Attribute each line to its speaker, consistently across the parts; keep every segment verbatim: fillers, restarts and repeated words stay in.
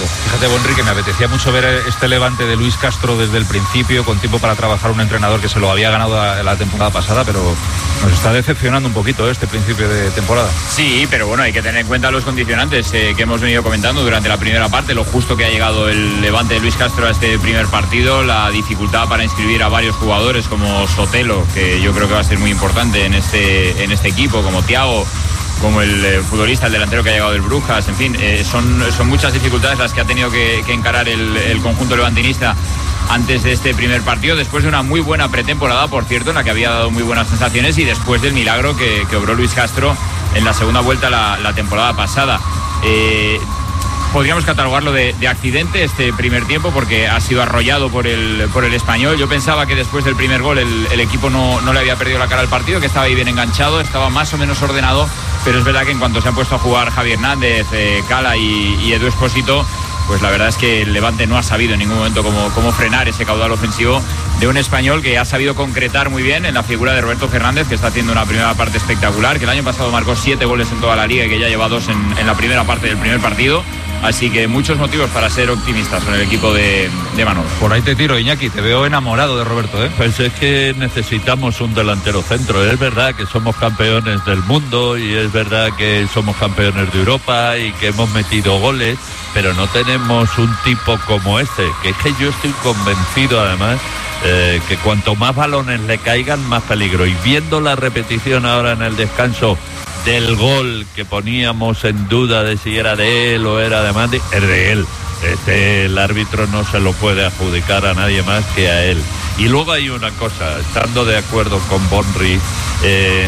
Speaker 1: Fíjate, Bonri, que me apetecía mucho ver este Levante de Luis Castro desde el principio, con tiempo para trabajar un entrenador que se lo había ganado la temporada pasada, pero nos está decepcionando un poquito este principio de temporada.
Speaker 2: Sí, pero bueno, hay que tener en cuenta los condicionantes eh, que hemos venido comentando durante la primera parte, lo justo que ha llegado el Levante de Luis Castro a este primer partido, la dificultad para inscribir a varios jugadores como Sotelo, que yo creo que va a ser muy importante en este, en este equipo, como Thiago, como el eh, futbolista, el delantero que ha llegado del Brujas, en fin, eh, son, son muchas dificultades las que ha tenido que, que encarar el, el conjunto levantinista antes de este primer partido, después de una muy buena pretemporada, por cierto, en la que había dado muy buenas sensaciones, y después del milagro que, que obró Luis Castro en la segunda vuelta la, la temporada pasada. Eh, podríamos catalogarlo de, de accidente este primer tiempo, porque ha sido arrollado por el, por el Español. Yo pensaba que después del primer gol el, el equipo no, no le había perdido la cara al partido, que estaba ahí bien enganchado, estaba más o menos ordenado, pero es verdad que en cuanto se han puesto a jugar Javi Hernández, eh, Cala y, y Edu Expósito, pues la verdad es que el Levante no ha sabido en ningún momento cómo, cómo frenar ese caudal ofensivo de un Español que ha sabido concretar muy bien en la figura de Roberto Fernández, que está haciendo una primera parte espectacular, que el año pasado marcó siete goles en toda la liga y que ya lleva dos en, en la primera parte del primer partido. Así que muchos motivos para ser optimistas con el equipo de, de Manolo.
Speaker 1: Por ahí te tiro, Iñaki, te veo enamorado de Roberto, ¿eh?
Speaker 3: Pues es que necesitamos un delantero centro. Es verdad que somos campeones del mundo y es verdad que somos campeones de Europa y que hemos metido goles, pero no tenemos un tipo como este, que es que yo estoy convencido además eh, que cuanto más balones le caigan, más peligro. Y viendo la repetición ahora en el descanso del gol que poníamos en duda de si era de él o era de Mandi, es de él. Este, el árbitro no se lo puede adjudicar a nadie más que a él. Y luego hay una cosa, estando de acuerdo con Bonri, eh,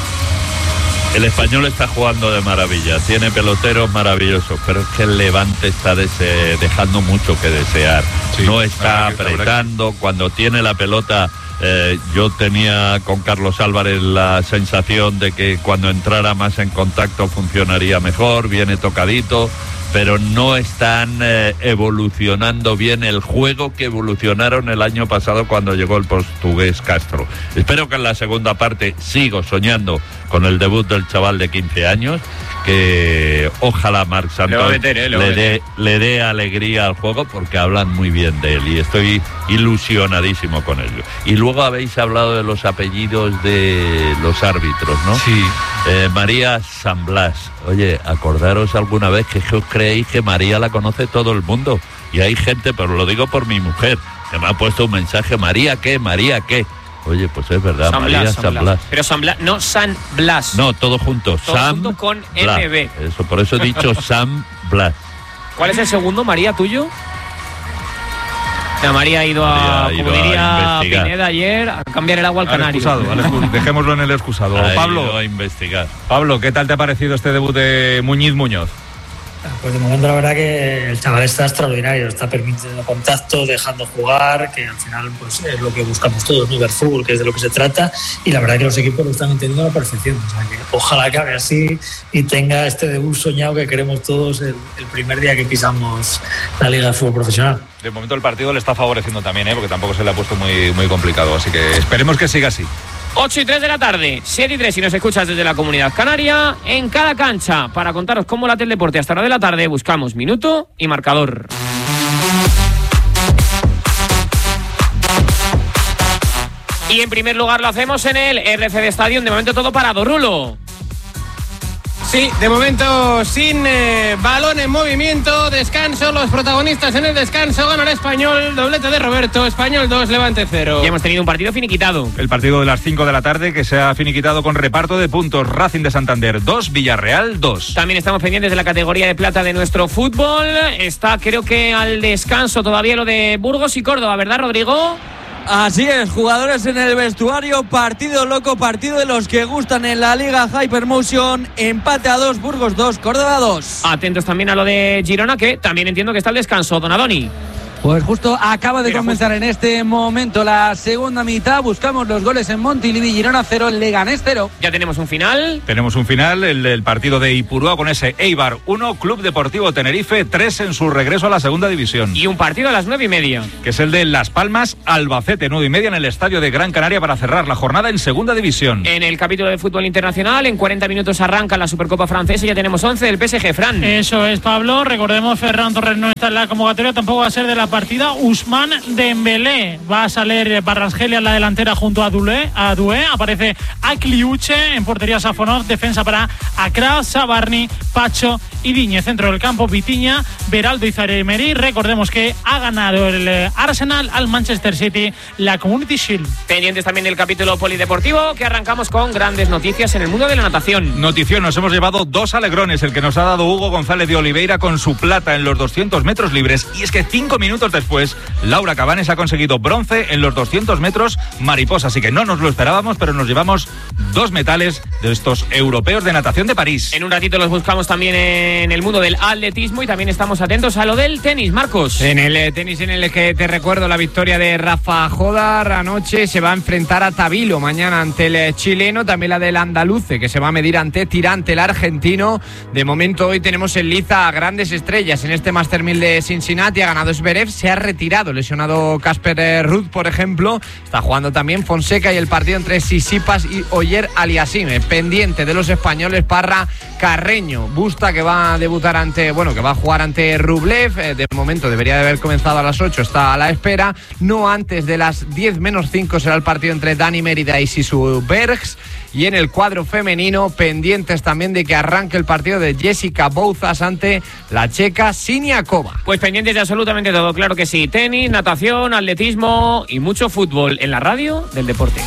Speaker 3: el Español está jugando de maravilla, tiene peloteros maravillosos, pero es que el Levante está dese, dejando mucho que desear. Sí, no está apretando, cuando tiene la pelota. Eh, yo tenía con Carlos Álvarez la sensación de que cuando entrara más en contacto funcionaría mejor, viene tocadito, pero no están eh, evolucionando bien el juego que evolucionaron el año pasado cuando llegó el portugués Castro. Espero que en la segunda parte, sigo soñando con el debut del chaval de quince años, que ojalá Marc Santos le, eh, le dé le dé alegría al juego, porque hablan muy bien de él y estoy ilusionadísimo con ello. Y luego habéis hablado de los apellidos de los árbitros, ¿no?
Speaker 1: Sí.
Speaker 3: Eh, María San Blas. Oye, acordaros alguna vez que os creéis que María la conoce todo el mundo. Y hay gente, pero lo digo por mi mujer, que me ha puesto un mensaje: María qué, María qué. Oye, pues es verdad,
Speaker 4: San
Speaker 3: María
Speaker 4: Blas,
Speaker 3: San,
Speaker 4: San
Speaker 3: Blas.
Speaker 4: Blas. Pero San Blas, no San Blas.
Speaker 3: No, todo junto.
Speaker 4: Todo
Speaker 3: Sam
Speaker 4: junto con
Speaker 3: Blas.
Speaker 4: M B.
Speaker 3: Eso, por eso he dicho San Blas.
Speaker 4: ¿Cuál es el segundo, María, tuyo? La María ha ido
Speaker 3: María
Speaker 4: a,
Speaker 3: ha ido
Speaker 4: como
Speaker 3: a
Speaker 4: diría
Speaker 3: investigar.
Speaker 4: Pineda ayer, a cambiar el agua al,
Speaker 1: al
Speaker 4: canario.
Speaker 1: Excusado, al excusado. Dejémoslo en el excusado.
Speaker 3: Ha
Speaker 1: Pablo,
Speaker 3: ido a investigar.
Speaker 1: Pablo, ¿qué tal te ha parecido este debut de Muñiz Muñoz?
Speaker 5: Pues de momento la verdad que el chaval está extraordinario, está permitiendo contacto, dejando jugar, que al final pues es lo que buscamos todos, ¿no? Ver fútbol, que es de lo que se trata, y la verdad que los equipos lo están entendiendo a la perfección. O sea que ojalá acabe así y tenga este debut soñado que queremos todos el, el primer día que pisamos la Liga de Fútbol Profesional.
Speaker 1: De momento el partido le está favoreciendo también, ¿eh? Porque tampoco se le ha puesto muy, muy complicado, así que esperemos que siga así.
Speaker 4: ocho y tres de la tarde, siete y tres si nos escuchas desde la Comunidad Canaria, en cada cancha, para contaros cómo late el deporte hasta la hora de la tarde, buscamos minuto y marcador. Y en primer lugar lo hacemos en el R C D Stadium, de momento todo parado, Rulo.
Speaker 6: Sí, de momento sin eh, balón en movimiento, descanso, los protagonistas en el descanso, gana el Español, doblete de Roberto, Español dos, Levante cero.
Speaker 4: Y hemos tenido un partido finiquitado.
Speaker 1: El partido de las cinco de la tarde que se ha finiquitado con reparto de puntos. Racing de Santander dos, Villarreal dos.
Speaker 4: También estamos pendientes de la categoría de plata de nuestro fútbol. Está creo que al descanso todavía lo de Burgos y Córdoba, ¿verdad, Rodrigo?
Speaker 7: Así es, jugadores en el vestuario, partido loco, partido de los que gustan en la Liga Hypermotion, empate a dos, Burgos dos, Córdoba dos.
Speaker 4: Atentos también a lo de Girona, que también entiendo que está al descanso, Donadoni.
Speaker 7: Pues justo acaba de Mira, comenzar justo. en este momento la segunda mitad. Buscamos los goles en Montilivi. Girona cero, Leganés cero.
Speaker 4: Ya tenemos un final.
Speaker 1: Tenemos un final, el del partido de Ipurúa con ese Eibar uno, Club Deportivo Tenerife tres en su regreso a la segunda división.
Speaker 4: Y un partido a las nueve y media.
Speaker 1: Que es el de Las Palmas, Albacete, nueve y media en el estadio de Gran Canaria para cerrar la jornada en segunda división.
Speaker 4: En el capítulo de fútbol internacional, en cuarenta minutos arranca la Supercopa Francesa y ya tenemos once del P S G, Fran.
Speaker 8: Eso es, Pablo. Recordemos, Ferran Torres no está en la convocatoria, tampoco va a ser de la partida. Ousmane Dembélé va a salir Barrasgelia en la delantera junto a Doué, a Doué. Aparece Akliuche en portería, Safonov, defensa para Akra, Sabarni, Pacho y Diñe. Centro del campo, Vitiña, Beraldo y Zaire-Emery. Recordemos que ha ganado el Arsenal al Manchester City la Community Shield.
Speaker 4: Pendientes también del capítulo polideportivo, que arrancamos con grandes noticias en el mundo de la natación.
Speaker 1: Notición, nos hemos llevado dos alegrones, el que nos ha dado Hugo González de Oliveira con su plata en los doscientos metros libres, y es que cinco minutos después Laura Cabanes ha conseguido bronce en los doscientos metros mariposa, así que no nos lo esperábamos, pero nos llevamos dos metales de estos europeos de natación de París.
Speaker 4: En un ratito los buscamos también en el mundo del atletismo y también estamos atentos a lo del tenis, Marcos.
Speaker 6: En el tenis en el que te recuerdo la victoria de Rafa Jodar anoche, se va a enfrentar a Tabilo mañana ante el chileno, también la del andaluce que se va a medir ante Tirante, el argentino. De momento hoy tenemos en liza a grandes estrellas en este Master mil de Cincinnati. Ha ganado Zverev, se ha retirado lesionado Casper Ruud, por ejemplo. Está jugando también Fonseca y el partido entre Tsitsipas y Oyer Aliassime. Pendiente de los españoles, Parra, Carreño, Busta, que va a debutar ante, bueno, que va a jugar ante Rublev. Eh, de momento debería de haber comenzado a las ocho, está a la espera. No antes de las diez menos cinco será el partido entre Dani Mérida y Sisu Bergs. Y en el cuadro femenino, pendientes también de que arranque el partido de Jessica Bouzas ante la checa Siniakova.
Speaker 4: Pues pendientes de absolutamente todo, claro que sí. Tenis, natación, atletismo y mucho fútbol en la radio del deporte.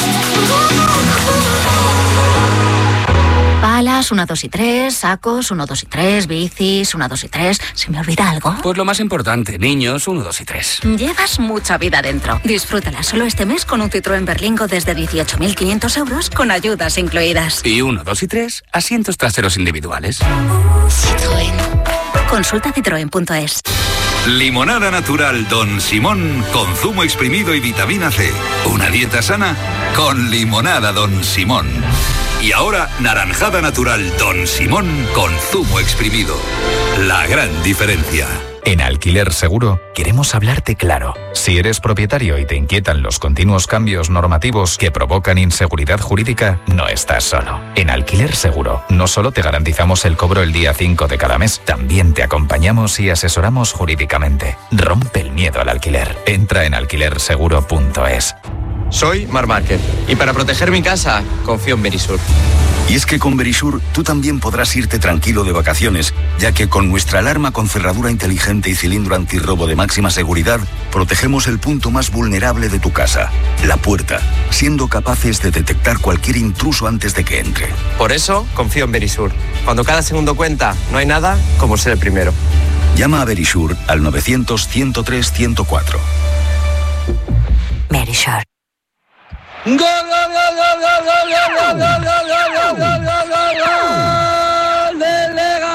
Speaker 9: Palas, uno, dos y tres, sacos, uno, dos y tres, bicis, uno, dos y tres. ¿Se me olvida algo?
Speaker 10: Pues lo más importante, niños, uno, dos y tres.
Speaker 9: Llevas mucha vida dentro. Disfrútala solo este mes con un Citroën Berlingo desde dieciocho mil quinientos euros con ayudas incluidas.
Speaker 10: Y uno, dos y tres, asientos traseros individuales.
Speaker 9: Citroën. Consulta citroen punto es.
Speaker 11: Limonada natural Don Simón con zumo exprimido y vitamina C. Una dieta sana con limonada Don Simón. Y ahora, naranjada natural Don Simón con zumo exprimido. La gran diferencia.
Speaker 12: En Alquiler Seguro queremos hablarte claro. Si eres propietario y te inquietan los continuos cambios normativos que provocan inseguridad jurídica, no estás solo. En Alquiler Seguro no solo te garantizamos el cobro el día cinco de cada mes, también te acompañamos y asesoramos jurídicamente. Rompe el miedo al alquiler. Entra en alquiler seguro punto es.
Speaker 13: Soy Mar Márquez y para proteger mi casa confío en Verisur.
Speaker 11: Y es que con Verisur tú también podrás irte tranquilo de vacaciones, ya que con nuestra alarma con cerradura inteligente y cilindro antirrobo de máxima seguridad, protegemos el punto más vulnerable de tu casa, la puerta, siendo capaces de detectar cualquier intruso antes de que entre.
Speaker 13: Por eso confío en Verisur. Cuando cada segundo cuenta, no hay nada como ser el primero.
Speaker 11: Llama a Verisur al novecientos, ciento tres, ciento cuatro.
Speaker 9: Verisur.
Speaker 7: ¡Gol, gol, gol, gol, gol, gol, gol, gol, gol, gol, gol, gol de Lega!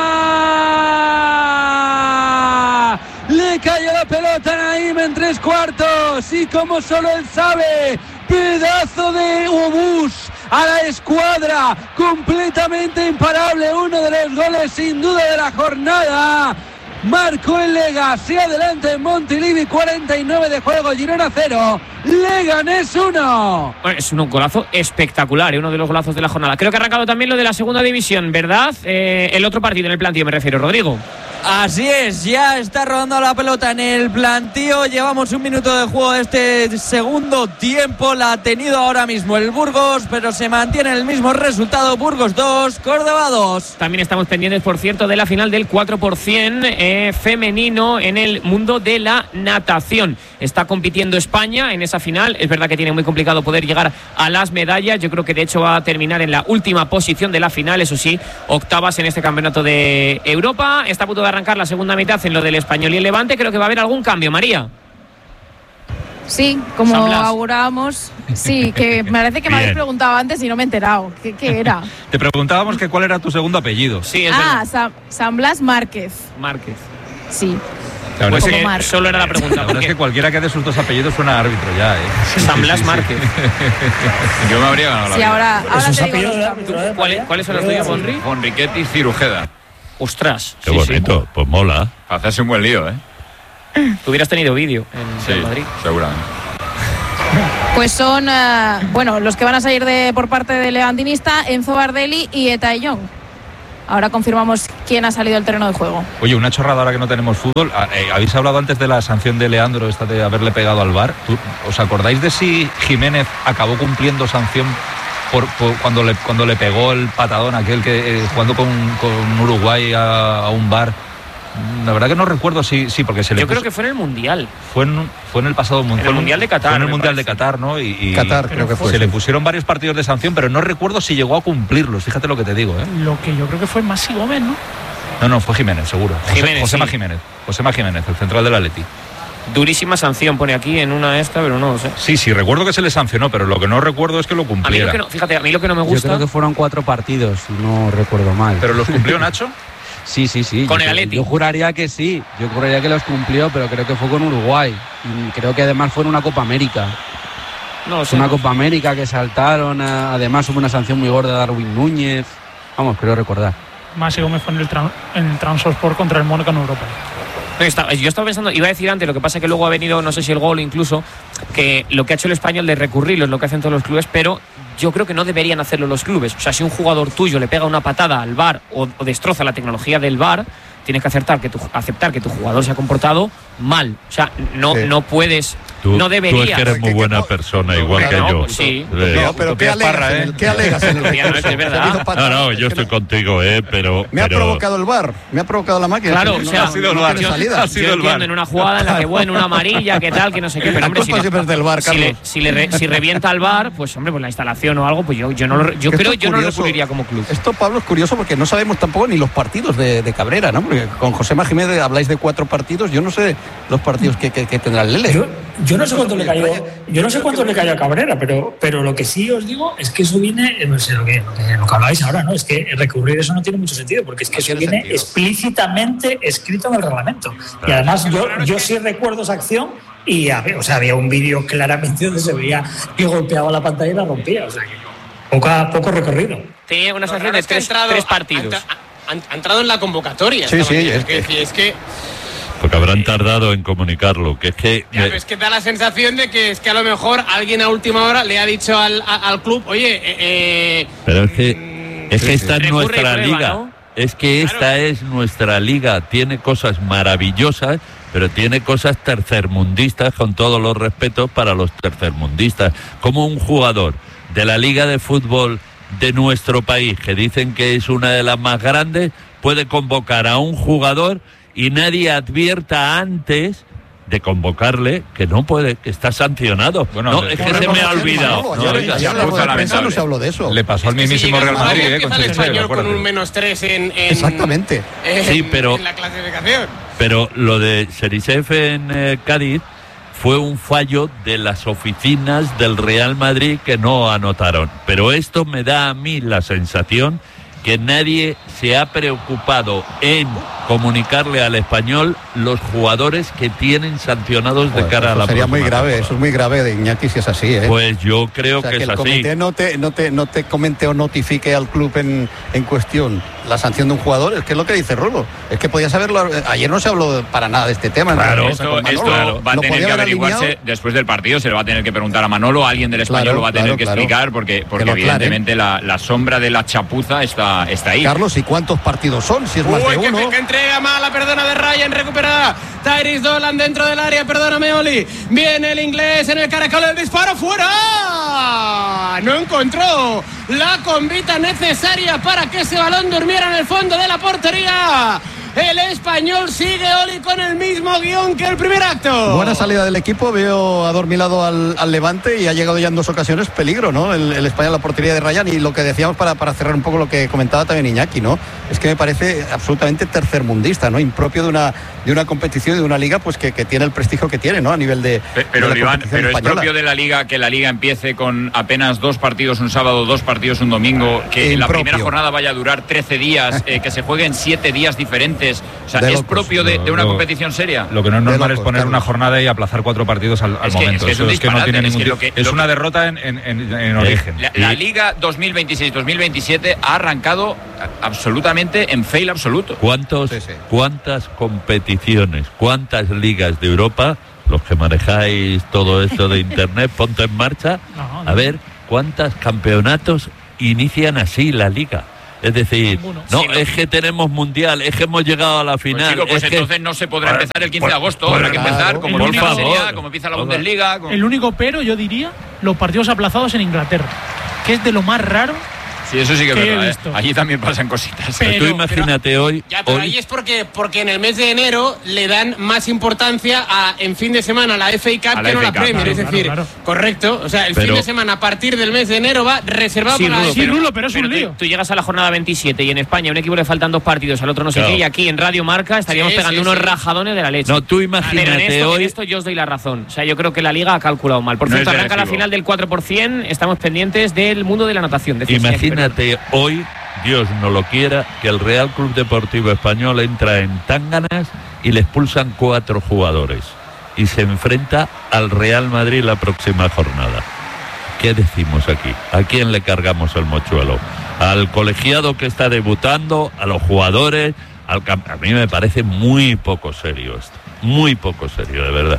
Speaker 7: Le cayó la pelota a Naim en tres cuartos y como solo él sabe, pedazo de obús a la escuadra, completamente imparable, uno de los goles sin duda de la jornada. Marcó el Lega, se adelanta en Montilivi, cuarenta y nueve de juego, Girona cero, Leganés uno.
Speaker 4: Bueno, es un golazo espectacular, ¿eh? Uno de los golazos de la jornada. Creo que ha arrancado también lo de la segunda división, ¿verdad? Eh, el otro partido en el plantío me refiero, Rodrigo.
Speaker 7: Así es, ya está rodando la pelota en el plantío. Llevamos un minuto de juego de este segundo tiempo. La ha tenido ahora mismo el Burgos, pero se mantiene el mismo resultado. Burgos dos, Córdoba dos.
Speaker 4: También estamos pendientes, por cierto, de la final del cuatro por ciento eh, femenino en el mundo de la natación. Está compitiendo España en esa final. Es verdad que tiene muy complicado poder llegar a las medallas. Yo creo que de hecho va a terminar en la última posición de la final. Eso sí, octavas en este campeonato de Europa. Está a punto de arrancar la segunda mitad en lo del Español y el Levante. Creo que va a haber algún cambio, María.
Speaker 14: Sí, como augurábamos. Sí, que me parece que me habéis preguntado antes y no me he enterado. ¿Qué, qué era?
Speaker 1: Te preguntábamos que cuál era tu segundo apellido.
Speaker 4: Sí, es
Speaker 14: Ah, San, San Blas Márquez.
Speaker 4: Márquez.
Speaker 14: sí.
Speaker 1: La verdad
Speaker 4: Pues
Speaker 1: es que
Speaker 14: Marc.
Speaker 4: solo era la pregunta.
Speaker 1: La verdad es que cualquiera que dé sus dos apellidos suena árbitro ya, ¿eh?
Speaker 4: San Blas Márquez.
Speaker 2: Yo me habría ganado la
Speaker 14: Sí,
Speaker 2: vida.
Speaker 14: ahora, ahora
Speaker 5: Esos
Speaker 14: te digo
Speaker 5: apellidos
Speaker 14: los
Speaker 5: de
Speaker 14: cambios.
Speaker 5: árbitro, ¿eh?
Speaker 4: ¿Cuáles, ¿Cuáles son los tuyos, Henry?
Speaker 2: Enriquetti Cirujeda.
Speaker 4: Ostras.
Speaker 3: Qué
Speaker 4: sí,
Speaker 3: bonito, pues mola.
Speaker 2: Para hacerse un buen lío, ¿eh?
Speaker 4: sí. Tú hubieras tenido vídeo en
Speaker 2: Sí,
Speaker 4: Real Madrid.
Speaker 2: seguramente.
Speaker 14: Pues son, eh, bueno, los que van a salir de por parte de Levantinista, Enzo Bardelli y Eta Young. Ahora confirmamos quién ha salido del terreno de juego.
Speaker 1: Oye, una chorrada ahora que no tenemos fútbol. Eh, Habéis hablado antes de la sanción de Leandro, esta de haberle pegado al V A R. ¿Tú, ¿Os acordáis de si Jiménez acabó cumpliendo sanción por, por cuando, le, cuando le pegó el patadón aquel que eh, jugando con, con Uruguay a, a un V A R? La verdad que no recuerdo si sí, porque se le
Speaker 4: Yo
Speaker 1: puso,
Speaker 4: creo que fue en el Mundial.
Speaker 1: fue en fue en el pasado mundial.
Speaker 4: En el Mundial de Qatar,
Speaker 1: Fue en el
Speaker 4: me
Speaker 1: Mundial de
Speaker 4: parece.
Speaker 1: Qatar, ¿no? Y, y
Speaker 15: Qatar, creo que fue.
Speaker 1: Se
Speaker 15: sí.
Speaker 1: le pusieron varios partidos de sanción, pero no recuerdo si llegó a cumplirlos. Fíjate lo que te digo, ¿eh?
Speaker 8: Lo que yo creo que fue Masi Gómez, ¿no?
Speaker 1: No, no, fue Jiménez, seguro. José,
Speaker 4: Jiménez,
Speaker 1: Josema
Speaker 4: sí.
Speaker 1: Jiménez. Josema Jiménez, el central del Atleti.
Speaker 4: Durísima sanción pone aquí en una esta, pero no lo sé.
Speaker 1: Sí, sí, recuerdo que se le sancionó, pero lo que no recuerdo es que lo
Speaker 4: A mí lo
Speaker 1: cumpliera.
Speaker 4: que no, fíjate, a mí lo que no me
Speaker 16: Yo
Speaker 4: gusta.
Speaker 16: creo que fueron cuatro partidos, si no recuerdo mal.
Speaker 1: ¿Pero los cumplió Nacho?
Speaker 16: Sí, sí, sí.
Speaker 4: Con
Speaker 16: yo,
Speaker 4: el Atleti.
Speaker 16: Yo juraría que sí. Yo juraría que los cumplió, pero creo que fue con Uruguay. Y creo que además fue en una Copa América.
Speaker 4: No lo sé.
Speaker 16: Fue una Copa América que saltaron. eh, Además hubo una sanción muy gorda de Darwin Núñez. Vamos, creo recordar.
Speaker 8: Masi Gómez fue en el, tran- en el Transport contra el Mónaco en Europa.
Speaker 4: No, está- yo estaba pensando, iba a decir antes, lo que pasa es que luego ha venido, no sé si el gol incluso, que lo que ha hecho el Español de recurrirlo es lo que hacen todos los clubes, pero yo creo que no deberían hacerlo los clubes. O sea, si un jugador tuyo le pega una patada al V A R o, o destroza la tecnología del V A R, tienes que aceptar que tu, aceptar que tu jugador se ha comportado mal. O sea, no,
Speaker 15: Sí.
Speaker 4: no puedes,
Speaker 3: Tú,
Speaker 4: no
Speaker 3: tú es
Speaker 4: deberías.
Speaker 3: que eres muy
Speaker 15: Que-
Speaker 3: buena
Speaker 15: que-
Speaker 3: persona, igual que
Speaker 4: no,
Speaker 3: yo.
Speaker 4: pues sí.
Speaker 3: Eh,
Speaker 15: No, pero ¿qué alegas,
Speaker 1: Parra,
Speaker 15: en
Speaker 1: ¿eh?
Speaker 15: el, ¿qué alegas en el
Speaker 4: Ya, no, es
Speaker 15: recurso?
Speaker 4: que es verdad.
Speaker 15: ¿Te ha habido
Speaker 3: No,
Speaker 15: patada?
Speaker 3: no,
Speaker 15: Es
Speaker 3: yo
Speaker 15: que
Speaker 3: estoy contigo, eh, pero...
Speaker 15: Me ha
Speaker 3: pero-
Speaker 15: provocado el V A R, me ha provocado la máquina.
Speaker 4: Claro,
Speaker 15: es que
Speaker 4: o
Speaker 15: no-
Speaker 4: sea,
Speaker 15: no tiene
Speaker 1: sido el V A R.
Speaker 15: salida.
Speaker 1: Ha sido
Speaker 4: Yo
Speaker 1: el V A R.
Speaker 4: entiendo en una jugada en la que, bueno, una amarilla, que tal, que no sé qué, pero
Speaker 15: La
Speaker 4: hombre, si,
Speaker 15: culpa
Speaker 4: no-
Speaker 15: siempre es del V A R,
Speaker 4: si, le,
Speaker 15: Carlos.
Speaker 4: si, le re- si revienta al V A R, pues hombre, pues la instalación o algo, pues yo, yo no lo, yo
Speaker 15: Esto
Speaker 4: creo
Speaker 15: es
Speaker 4: yo no
Speaker 15: curioso.
Speaker 4: recurriría como club.
Speaker 15: Esto, Pablo, es curioso porque no sabemos tampoco ni los partidos de, de Cabrera, ¿no? Porque con Josema Jiménez habláis de cuatro partidos, yo no sé los partidos que, que, que tendrá el Lele.
Speaker 5: Yo, yo no sé cuánto le cayó, yo no sé cuánto le cayó a Cabrera, pero, pero lo que sí os digo es que eso viene, eh, no sé, lo que, lo que, lo que habláis ahora, ¿no? Es que recurrir eso no tiene mucho sentido, porque es que
Speaker 15: No
Speaker 5: eso
Speaker 15: tiene
Speaker 5: viene
Speaker 15: sentido.
Speaker 5: explícitamente escrito en el reglamento. Y además yo, yo sí recuerdo esa acción y había, o sea, había un vídeo claramente donde se veía que golpeaba la pantalla y la rompía, o sea que poca, poco recorrido.
Speaker 4: Tenía una sanción
Speaker 17: Raro
Speaker 4: de
Speaker 17: es que ha
Speaker 4: tres,
Speaker 17: entrado-
Speaker 4: tres
Speaker 17: ha-
Speaker 4: partidos.
Speaker 17: Ha, ha- ha entrado en la convocatoria.
Speaker 15: Sí,
Speaker 17: esta
Speaker 15: sí,
Speaker 17: mañana.
Speaker 15: es que-
Speaker 17: Es que, es que,
Speaker 3: Porque habrán tardado en comunicarlo, que es que...
Speaker 17: ya, pero es que da la sensación de que es que a lo mejor alguien a última hora le ha dicho al, a- al club, oye, eh, eh,
Speaker 3: Pero es que, es que esta es
Speaker 4: Recurre y
Speaker 3: nuestra
Speaker 4: prueba,
Speaker 3: liga.
Speaker 4: ¿no?
Speaker 3: Es que esta es nuestra liga. Tiene cosas maravillosas, pero tiene cosas tercermundistas, con todos los respetos para los tercermundistas. Como un jugador de la liga de fútbol de nuestro país, que dicen que es una de las más grandes, puede convocar a un jugador y nadie advierta antes de convocarle que no puede, que está sancionado.
Speaker 1: Bueno,
Speaker 3: no,
Speaker 1: le-
Speaker 3: es que se me ha olvidado.
Speaker 15: No,
Speaker 3: No,
Speaker 15: ayer,
Speaker 3: ya,
Speaker 15: ayer en la rueda de prensa no se habló de eso.
Speaker 1: Le pasó al
Speaker 17: es que si
Speaker 1: mismísimo
Speaker 17: llegas
Speaker 1: Real
Speaker 17: mal,
Speaker 1: Madrid, eh,
Speaker 17: empieza
Speaker 1: con
Speaker 17: el
Speaker 1: Chelsea,
Speaker 17: Español con
Speaker 1: acuérdate.
Speaker 17: un menos tres en, en,
Speaker 15: Exactamente.
Speaker 17: en-
Speaker 3: Sí, pero-
Speaker 17: en la clasificación.
Speaker 3: Pero lo de Serisev en eh, Cádiz fue un fallo de las oficinas del Real Madrid que no anotaron. Pero esto me da a mí la sensación que nadie se ha preocupado en comunicarle al Español los jugadores que tienen sancionados de
Speaker 15: Joder,
Speaker 3: cara a
Speaker 15: eso
Speaker 3: la
Speaker 15: sería muy
Speaker 3: próxima
Speaker 15: grave,
Speaker 3: temporada.
Speaker 15: eso es muy grave de Iñaki si es así, ¿eh?
Speaker 3: Pues yo creo
Speaker 15: O sea,
Speaker 3: que,
Speaker 15: que
Speaker 3: es
Speaker 15: el
Speaker 3: así.
Speaker 15: comité no te, no te, no te comente o notifique al club en, en cuestión la sanción de un jugador, es que es lo que dice Rolo. Es que podías haberlo. Ayer no se habló para nada de este tema.
Speaker 2: Claro,
Speaker 15: ¿no?
Speaker 2: esto,
Speaker 15: Con Manolo.
Speaker 2: esto va a
Speaker 15: Lo
Speaker 2: tener
Speaker 15: podía
Speaker 2: que
Speaker 15: haber
Speaker 2: averiguarse
Speaker 15: alineado.
Speaker 2: después del partido, se le va a tener que preguntar a Manolo, alguien del Español
Speaker 15: Claro,
Speaker 2: lo va a tener
Speaker 15: claro,
Speaker 2: que
Speaker 15: claro.
Speaker 2: explicar porque, porque
Speaker 15: lo aclaren.
Speaker 2: evidentemente la, la sombra de la chapuza está, está ahí.
Speaker 15: Carlos, ¿y cuántos partidos son? Si es más
Speaker 17: Uy,
Speaker 15: de
Speaker 17: que,
Speaker 15: uno.
Speaker 17: que entrega mala, perdona de Ryan, recuperada. Tyrese Dolan dentro del área, perdóname, Oli. Viene el inglés en el caracol, el disparo fuera. No encontró la convita necesaria para que ese balón durmiera en el fondo de la portería. El español sigue, Oli, con el mismo guión que el primer acto.
Speaker 15: Buena salida del equipo, veo adormilado al, al Levante y ha llegado ya en dos ocasiones peligro, ¿no? El, el español a la portería de Ryan y lo que decíamos para, para cerrar un poco lo que comentaba también Iñaki, ¿no? Es que me parece absolutamente tercermundista, ¿no? Impropio de una, de una competición y de una liga pues que, que tiene el prestigio que tiene, ¿no? A nivel de,
Speaker 2: Pe- Pero,
Speaker 15: de la
Speaker 2: Iván,
Speaker 15: competición
Speaker 2: pero es
Speaker 15: española.
Speaker 2: propio de la liga que la liga empiece con apenas dos partidos un sábado, dos partidos un domingo, que la
Speaker 15: Impropio.
Speaker 2: primera jornada vaya a durar trece días, eh, que se jueguen siete días diferentes. dices, o sea,
Speaker 1: De
Speaker 2: ¿es
Speaker 1: locos.
Speaker 2: propio de, de una
Speaker 1: Lo-
Speaker 2: competición seria?
Speaker 1: Lo que no es
Speaker 2: De
Speaker 1: normal
Speaker 2: locos,
Speaker 1: es poner
Speaker 2: Carlos.
Speaker 1: una jornada y aplazar cuatro partidos al, al
Speaker 2: Es que-
Speaker 1: momento.
Speaker 2: es que es
Speaker 1: Eso
Speaker 2: un
Speaker 1: es que no
Speaker 2: disparate,
Speaker 1: tiene
Speaker 2: es
Speaker 1: ningún
Speaker 2: que lo
Speaker 1: tipo-
Speaker 2: que-
Speaker 1: Es
Speaker 2: lo
Speaker 1: una
Speaker 2: que-
Speaker 1: derrota en, en, en- en origen.
Speaker 2: La, la Liga dos mil veintiséis dos mil veintisiete ha arrancado absolutamente en fail absoluto.
Speaker 3: ¿Cuántos, ¿Cuántas competiciones, cuántas ligas de Europa, los que manejáis todo esto de internet, ponte en marcha,
Speaker 8: No, no.
Speaker 3: a ver cuántos campeonatos inician así la liga? Es decir, no,
Speaker 2: Sí, no.
Speaker 3: es que tenemos mundial, es que hemos llegado a la
Speaker 2: Pues,
Speaker 3: final.
Speaker 2: chico, pues
Speaker 3: es que-
Speaker 2: entonces no se podrá empezar el quince de agosto,
Speaker 3: Pues
Speaker 2: habrá que empezar
Speaker 3: claro,
Speaker 2: como
Speaker 3: por
Speaker 2: empieza la
Speaker 3: favor.
Speaker 2: Serie A, como empieza la Bundesliga. como-
Speaker 8: El único pero, yo diría, los partidos aplazados en Inglaterra, que es de lo más raro.
Speaker 2: Sí, eso sí que es
Speaker 8: que he
Speaker 2: verdad, ¿eh?
Speaker 8: visto.
Speaker 2: Allí también pasan cositas.
Speaker 3: Pero tú imagínate hoy,
Speaker 17: Ya, pero
Speaker 3: hoy
Speaker 17: ahí es porque, porque en el mes de enero le dan más importancia a, en fin de semana a la F A Cup
Speaker 2: A la
Speaker 17: que no a
Speaker 2: F A
Speaker 17: la
Speaker 2: Cup,
Speaker 17: Premier.
Speaker 2: claro,
Speaker 17: es
Speaker 2: claro,
Speaker 17: decir,
Speaker 2: claro.
Speaker 17: correcto. O sea, el
Speaker 4: Pero-
Speaker 17: fin de semana a partir del mes de enero va reservado
Speaker 4: Sí,
Speaker 17: para
Speaker 4: Rulo,
Speaker 17: la
Speaker 4: pero,
Speaker 8: pero es un
Speaker 4: tú-
Speaker 8: lío.
Speaker 4: Tú, llegas a la jornada veintisiete y en España a un equipo le faltan dos partidos, al otro no sé
Speaker 3: Claro.
Speaker 4: qué, y aquí en Radio Marca estaríamos
Speaker 17: Sí,
Speaker 4: pegando
Speaker 17: sí,
Speaker 4: unos
Speaker 17: sí.
Speaker 4: rajadones de la leche.
Speaker 3: No, tú
Speaker 4: Pero
Speaker 3: imagínate
Speaker 4: en esto,
Speaker 3: hoy-
Speaker 4: en esto yo os doy la razón. O sea, yo creo que la Liga ha calculado mal. Por
Speaker 3: No
Speaker 4: cierto,
Speaker 3: es de
Speaker 4: arranca la
Speaker 3: recibo.
Speaker 4: final del cuatro por ciento, estamos pendientes del mundo de la natación. decía Iñaki Pérez.
Speaker 3: imagínate hoy, Dios no lo quiera, que el Real Club Deportivo Español entra en Tánganas y le expulsan cuatro jugadores y se enfrenta al Real Madrid la próxima jornada. ¿Qué decimos aquí? ¿A quién le cargamos el mochuelo? ¿Al colegiado que está debutando? ¿A los jugadores? Al camp- A mí me parece muy poco serio esto. Muy poco serio, de verdad.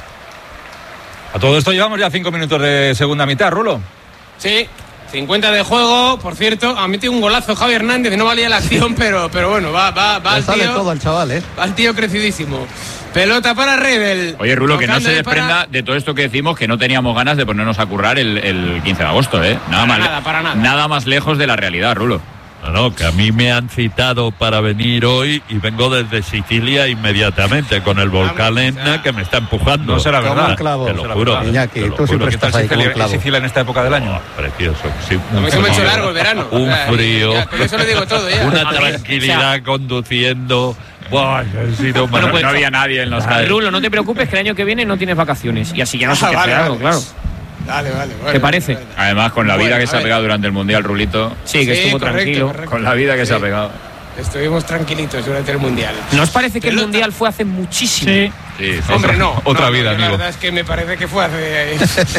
Speaker 1: A todo esto llevamos ya cinco minutos de segunda mitad, Rulo.
Speaker 17: Sí, cincuenta de juego. Por cierto, ha metido un golazo Javi Hernández. No valía la acción, pero, pero bueno, va, va, va
Speaker 15: Le
Speaker 17: el
Speaker 15: sale
Speaker 17: tío.
Speaker 15: todo al chaval, ¿eh?
Speaker 17: Va el tío crecidísimo. Pelota para Redel.
Speaker 2: Oye, Rulo, que no se
Speaker 17: Tocando
Speaker 2: desprenda
Speaker 17: para-
Speaker 2: de todo esto que decimos, que no teníamos ganas de ponernos a currar el, el quince de agosto, ¿eh? Nada,
Speaker 17: Para
Speaker 2: más,
Speaker 17: nada, para nada.
Speaker 2: nada más lejos de la realidad, Rulo.
Speaker 3: No, no, que a mí me han citado para venir hoy y vengo desde Sicilia inmediatamente con el volcán Etna que me está empujando.
Speaker 1: No será
Speaker 15: Como
Speaker 1: verdad.
Speaker 15: un clavo.
Speaker 3: Te lo
Speaker 15: Será
Speaker 3: juro.
Speaker 15: verdad. Iñaki,
Speaker 3: te lo
Speaker 15: tú siempre
Speaker 3: juro.
Speaker 15: estás ahí como un clavo.
Speaker 1: Sicilia en esta época del año.
Speaker 3: Precioso. Sí,
Speaker 17: A mí se me ha hecho
Speaker 3: frío.
Speaker 17: largo el verano.
Speaker 3: Un
Speaker 17: O sea,
Speaker 3: frío.
Speaker 17: ya, con eso lo digo todo, ya.
Speaker 3: Una
Speaker 17: A ver,
Speaker 3: tranquilidad conduciendo. Buah, ha sido
Speaker 4: Bueno, pues,
Speaker 2: no había nadie en los calles.
Speaker 4: Rulo, no te preocupes que el año que viene no tienes vacaciones. Y así ya no se
Speaker 17: Ah,
Speaker 4: te
Speaker 17: vale,
Speaker 4: hace algo,
Speaker 17: vale.
Speaker 4: claro.
Speaker 17: Vale, vale, vale.
Speaker 4: ¿Te parece?
Speaker 2: Además, con la vida
Speaker 17: Bueno,
Speaker 2: que
Speaker 17: a
Speaker 2: se ha
Speaker 17: ver.
Speaker 2: pegado durante el Mundial, Rulito.
Speaker 4: Sí, que
Speaker 17: Sí,
Speaker 4: estuvo
Speaker 17: correcto,
Speaker 4: tranquilo.
Speaker 17: correcto.
Speaker 2: Con la vida que
Speaker 17: Sí.
Speaker 2: se ha pegado.
Speaker 17: Estuvimos tranquilitos durante el Mundial.
Speaker 4: ¿No os parece que el
Speaker 17: Pelota.
Speaker 4: Mundial fue hace muchísimo?
Speaker 8: Sí.
Speaker 2: Sí, sí.
Speaker 17: Hombre, no.
Speaker 1: otra
Speaker 17: no, no,
Speaker 1: vida,
Speaker 17: La
Speaker 1: amigo.
Speaker 17: verdad es que me parece que fue hace.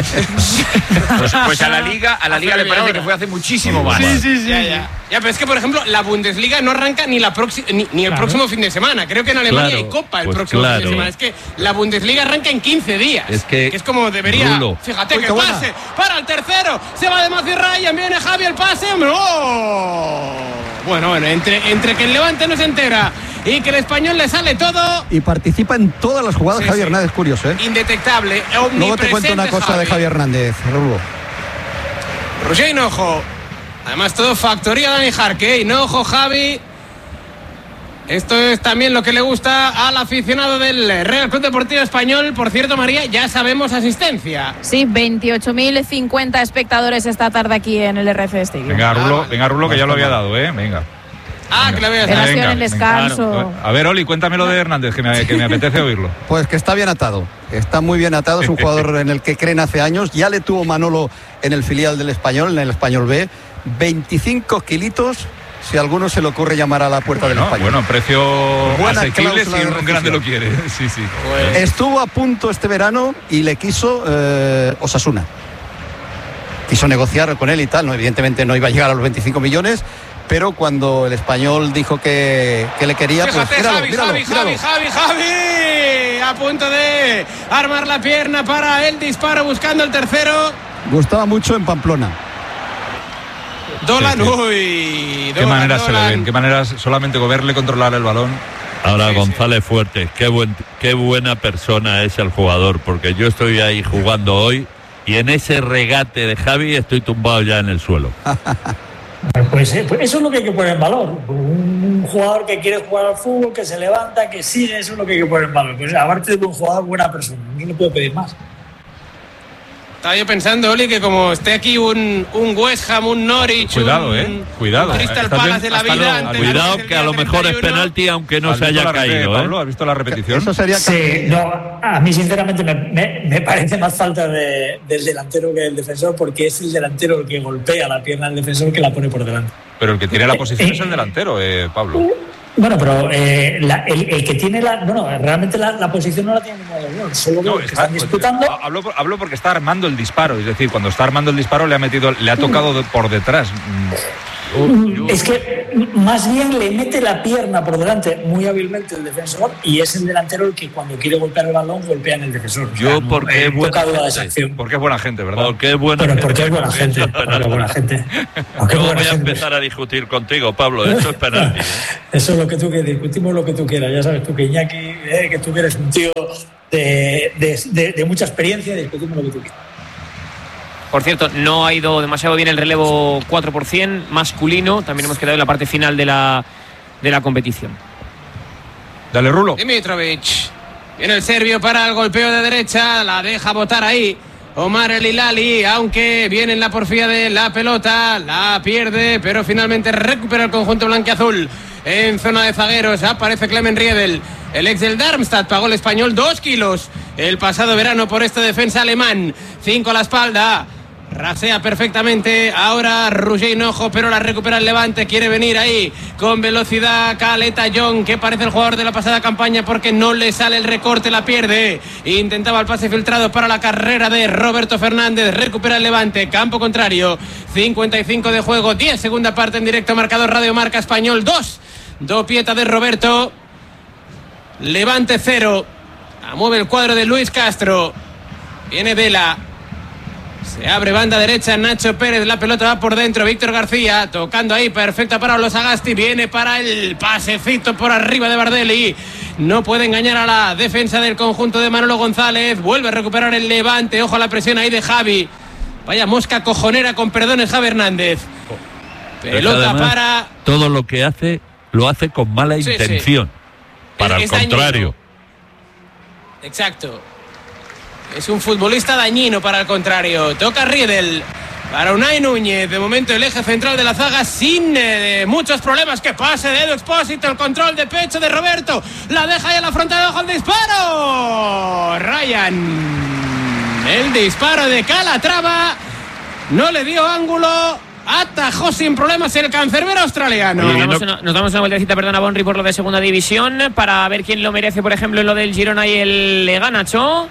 Speaker 2: Pues, pues a la Liga, a la Liga le parece que fue hace muchísimo más.
Speaker 8: Sí, sí, sí.
Speaker 17: Ya, ya. Ya, pero es que, por ejemplo, la Bundesliga no arranca ni, la proxi- ni, ni el
Speaker 8: Claro.
Speaker 17: próximo fin de semana. Creo que en Alemania
Speaker 3: Claro,
Speaker 17: hay Copa el
Speaker 3: pues
Speaker 17: próximo fin
Speaker 3: claro.
Speaker 17: de semana. Es que la Bundesliga arranca en quince días.
Speaker 3: Es que,
Speaker 17: es como debería.
Speaker 3: Rulo.
Speaker 17: Fíjate
Speaker 15: Uy,
Speaker 17: que
Speaker 15: qué buena.
Speaker 17: pase para el tercero. Se va de Matthew Ryan. Viene Javi el pase. ¡Hombre! ¡Oh! Bueno, bueno, entre, entre que el Levante no se entera y que el español le sale todo.
Speaker 15: Y participa en todas las jugadas
Speaker 17: Sí,
Speaker 15: Javi
Speaker 17: sí.
Speaker 15: Hernández, curioso, ¿eh?
Speaker 17: Indetectable.
Speaker 15: Luego te cuento una cosa de Javi Hernández, Rulo.
Speaker 17: Roger Hinojo. Además, todo factoría Dani Jarque. Hinojo, Javi. Esto es también lo que le gusta al aficionado del Real Club Deportivo Español. Por cierto, María, ya sabemos asistencia.
Speaker 14: Sí, veintiocho mil cincuenta espectadores esta tarde aquí en el R F Stadium.
Speaker 1: Venga, Rulo, venga, Rulo, que ya lo había dado, ¿eh? Venga.
Speaker 17: Ah, que le voy a
Speaker 14: Era
Speaker 17: hacer.
Speaker 14: sido en el
Speaker 1: venga,
Speaker 14: descanso.
Speaker 1: claro. A ver, Oli, cuéntamelo de Hernández, que me, que me apetece oírlo.
Speaker 15: Pues que está bien atado, está muy bien atado, es un jugador en el que creen hace años, ya le tuvo Manolo en el filial del Español, en el Español B, veinticinco kilitos, si a alguno se le ocurre llamar a la puerta del
Speaker 1: Bueno,
Speaker 15: Español.
Speaker 1: bueno, precio
Speaker 15: Buena
Speaker 1: asequible
Speaker 15: cláusula
Speaker 1: si
Speaker 15: de
Speaker 1: un grande
Speaker 15: rescisión.
Speaker 1: lo quiere. Sí, sí.
Speaker 15: Estuvo a punto este verano y le quiso eh, Osasuna. Quiso negociar con él y tal, no, evidentemente no iba a llegar a los veinticinco millones, pero cuando el Español dijo que, que le quería, pues
Speaker 17: Fíjate,
Speaker 15: míralo,
Speaker 17: Javi,
Speaker 15: míralo,
Speaker 17: Javi,
Speaker 15: míralo.
Speaker 17: Javi, Javi, Javi. A punto de armar la pierna para el disparo, buscando el tercero.
Speaker 15: Gustaba mucho en Pamplona.
Speaker 17: Dolan,
Speaker 1: Sí, sí.
Speaker 17: uy.
Speaker 1: Qué
Speaker 17: Dolan,
Speaker 1: maneras se le
Speaker 17: Dolan.
Speaker 1: ven, qué maneras solamente con verle controlar el balón.
Speaker 3: Ahora
Speaker 17: Sí, sí.
Speaker 3: González Fuertes, qué, buen, qué buena persona es el jugador, porque yo estoy ahí jugando hoy y en ese regate de Javi estoy tumbado ya en el suelo.
Speaker 5: Pues, eh, pues eso es lo que hay que poner en valor. Un, un jugador que quiere jugar al fútbol, que se levanta, que sigue, eso es lo que hay que poner en valor. Pues aparte de buen jugador, buena persona. No le puedo pedir más.
Speaker 17: Estaba yo pensando, Oli, que como esté aquí un, un West Ham, un Norwich,
Speaker 1: Cuidado,
Speaker 17: un,
Speaker 1: eh. Cuidado.
Speaker 17: un Crystal
Speaker 1: Estás
Speaker 17: Palace
Speaker 1: bien-
Speaker 17: de la
Speaker 1: hasta
Speaker 17: vida.
Speaker 1: luego.
Speaker 17: ante el
Speaker 3: Cuidado
Speaker 17: Betis
Speaker 3: que a lo
Speaker 17: del
Speaker 3: mejor es
Speaker 17: treinta y uno.
Speaker 3: penalti aunque no
Speaker 1: ¿Has
Speaker 3: se
Speaker 1: visto
Speaker 3: haya
Speaker 1: la repetición,
Speaker 3: caído. ¿eh?
Speaker 1: Pablo? ¿Has visto la repetición?
Speaker 15: Eso sería
Speaker 5: Sí, no, a mí sinceramente me, me- me parece más falta de- del delantero que del defensor, porque es el delantero el que golpea la pierna al defensor que la pone por delante.
Speaker 1: Pero el que tiene la posición es el delantero, eh, Pablo.
Speaker 5: Bueno, pero eh, la, el, el que tiene la. Bueno, realmente la, la posición no la tiene ningún jugador, solo no, que está, están disputando.
Speaker 1: Hablo, hablo porque está armando el disparo, es decir, cuando está armando el disparo le ha metido, le ha tocado de, por detrás.
Speaker 5: Es que más bien le mete la pierna por delante muy hábilmente el defensor y es el delantero el que cuando quiere golpear el balón golpea en el defensor.
Speaker 3: Yo, o sea, no, porque,
Speaker 5: eh,
Speaker 3: es buena
Speaker 1: gente, porque es buena gente, ¿verdad?
Speaker 3: Porque es buena
Speaker 5: Pero
Speaker 3: gente.
Speaker 5: porque es buena gente. Porque es buena gente.
Speaker 3: Porque no voy a gente. empezar a discutir contigo, Pablo. Eso es penalti. ¿eh?
Speaker 5: Eso es lo que tú quieras. Discutimos lo que tú quieras. Ya sabes tú que Iñaki, eh, que tú eres un tío de, de, de, de mucha experiencia, discutimos lo que tú quieras.
Speaker 4: Por cierto, no ha ido demasiado bien el relevo cuatro por ciento masculino. También hemos quedado en la parte final de la, de la competición.
Speaker 1: Dale, Rulo.
Speaker 17: Dimitrovic. Viene el serbio para el golpeo de derecha. La deja botar ahí Omar El Hilali, aunque viene en la porfía de la pelota. La pierde, pero finalmente recupera el conjunto blanquiazul. En zona de zagueros aparece Clemen Riedel, el ex del Darmstadt. Pagó el español dos kilos el pasado verano por este defensa alemán. Cinco a la espalda. Rasea perfectamente ahora Roger Hinojo, pero la recupera el Levante. Quiere venir ahí con velocidad Caleta Young, que parece el jugador de la pasada campaña porque no le sale el recorte, la pierde. Intentaba el pase filtrado para la carrera de Roberto Fernández. Recupera el Levante, campo contrario. cincuenta y cinco de juego, diez segunda parte en directo. Marcador Radio Marca Español dos. Do Pieta de Roberto. Levante cero. Mueve el cuadro de Luis Castro. Viene Vela. Se abre banda derecha, Nacho Pérez, la pelota va por dentro, Víctor García tocando ahí, perfecta para los Sagasti, viene para el pasecito por arriba de Bardelli, no puede engañar a la defensa del conjunto de Manolo González, vuelve a recuperar el Levante, ojo a la presión ahí de Javi, vaya mosca cojonera con perdones Javi Hernández, pelota
Speaker 3: además,
Speaker 17: para...
Speaker 3: Todo lo que hace, lo hace con mala sí, intención, sí. para
Speaker 17: es,
Speaker 3: el
Speaker 17: es
Speaker 3: contrario.
Speaker 17: Dañino. Exacto. Es un futbolista dañino para el contrario. Toca Riedel para Unai Núñez. De momento el eje central de la zaga sin eh, muchos problemas. Que pase de Edu Expósito. El control de pecho de Roberto. La deja ahí a la frontal de ojo el disparo. Ryan. El disparo de Calatrava. No le dio ángulo. Atajó sin problemas el cancerbero australiano.
Speaker 4: Nos damos una, nos damos una vueltecita, perdona, Bonri, por lo de segunda división. Para ver quién lo merece, por ejemplo, en lo del Girona y el Leganacho.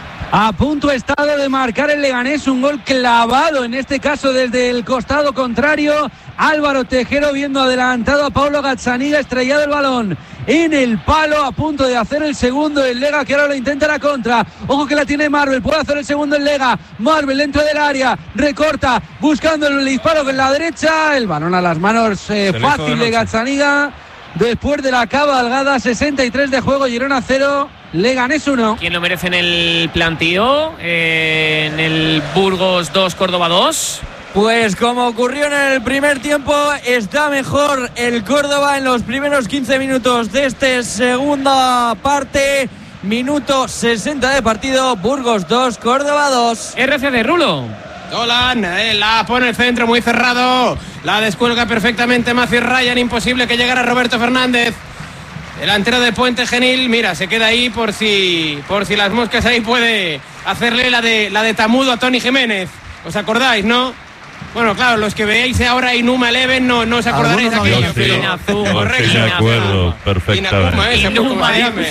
Speaker 16: A punto estado de marcar el Leganés, un gol clavado, en este caso desde el costado contrario. Álvaro Tejero viendo adelantado a Paulo Gazzaniga, estrellado el balón en el palo, a punto de hacer el segundo el Lega, que ahora lo intenta la contra. Ojo que la tiene Marvel, puede hacer el segundo el Lega. Marvel dentro del área, recorta, buscando el disparo con la derecha. El balón a las manos eh, fácil de Gazzaniga. Después de la cabalgada, sesenta y tres de juego, Girona cero, Leganés uno.
Speaker 4: ¿Quién lo merece en el plantío? Eh, en el Burgos dos, Córdoba dos.
Speaker 18: Pues como ocurrió en el primer tiempo, está mejor el Córdoba en los primeros quince minutos de esta segunda parte. Minuto sesenta de partido, Burgos dos, Córdoba dos.
Speaker 4: R C de Rulo.
Speaker 17: Dolan, eh, la pone el centro muy cerrado, la descuelga perfectamente Matthew Ryan, imposible que llegara Roberto Fernández, delantero de Puente Genil. Mira, se queda ahí por si por si las moscas ahí puede hacerle la de la de Tamudo a Tony Jiménez. ¿Os acordáis, no? Bueno, claro, los que veáis ahora Inuma Eleven no, no os acordaréis de aquello.
Speaker 3: Sí, correcto. Sí, me acuerdo perfectamente.
Speaker 17: Inuma,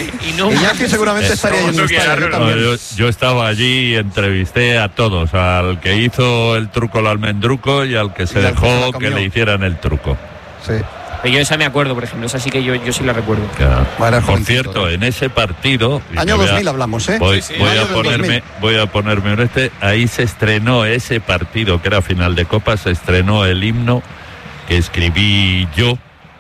Speaker 15: Iñaki seguramente estaría en el estadio,
Speaker 3: no, yo, yo estaba allí y entrevisté a todos, al que hizo el truco al almendruco y al que se y dejó que, que le hicieran el truco.
Speaker 15: Sí.
Speaker 4: Yo esa me acuerdo, por ejemplo, esa sí que yo, yo sí la recuerdo.
Speaker 3: Claro. Bueno, por cierto, en ese partido...
Speaker 15: Año dos mil a, hablamos, ¿eh?
Speaker 3: Voy,
Speaker 15: sí,
Speaker 3: voy, a ponerme, voy a ponerme en este... Ahí se estrenó ese partido, que era final de Copa, se estrenó el himno que escribí yo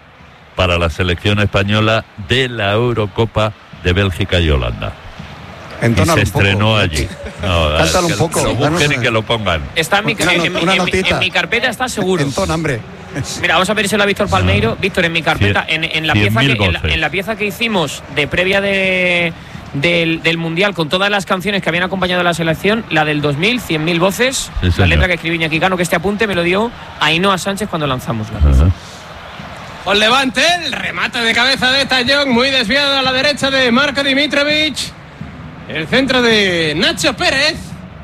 Speaker 3: para la selección española de la Eurocopa de Bélgica y Holanda.
Speaker 15: Entónalo
Speaker 3: y se estrenó
Speaker 15: poco.
Speaker 3: allí. No,
Speaker 15: cántalo un poco.
Speaker 3: Que lo busquen y que lo pongan.
Speaker 4: Está en mi,
Speaker 15: una,
Speaker 4: en, en,
Speaker 15: una
Speaker 4: en,
Speaker 15: notita.
Speaker 4: en mi carpeta, está seguro.
Speaker 15: Entón, hambre.
Speaker 4: Mira, vamos a pedírselo a Víctor Palmeiro. Víctor, en mi carpeta, en, en, la pieza que, en, la, en la pieza que hicimos de previa de, del, del Mundial, con todas las canciones que habían acompañado a la selección, la del dos mil, cien mil voces, sí, la letra que escribí Iñaki Cano, que este apunte me lo dio Ainhoa Sánchez cuando lanzamos la pieza.
Speaker 17: Con Levante, el remate de cabeza de Tallón, muy desviado a la derecha de Marko Dimitrovic. El centro de Nacho Pérez.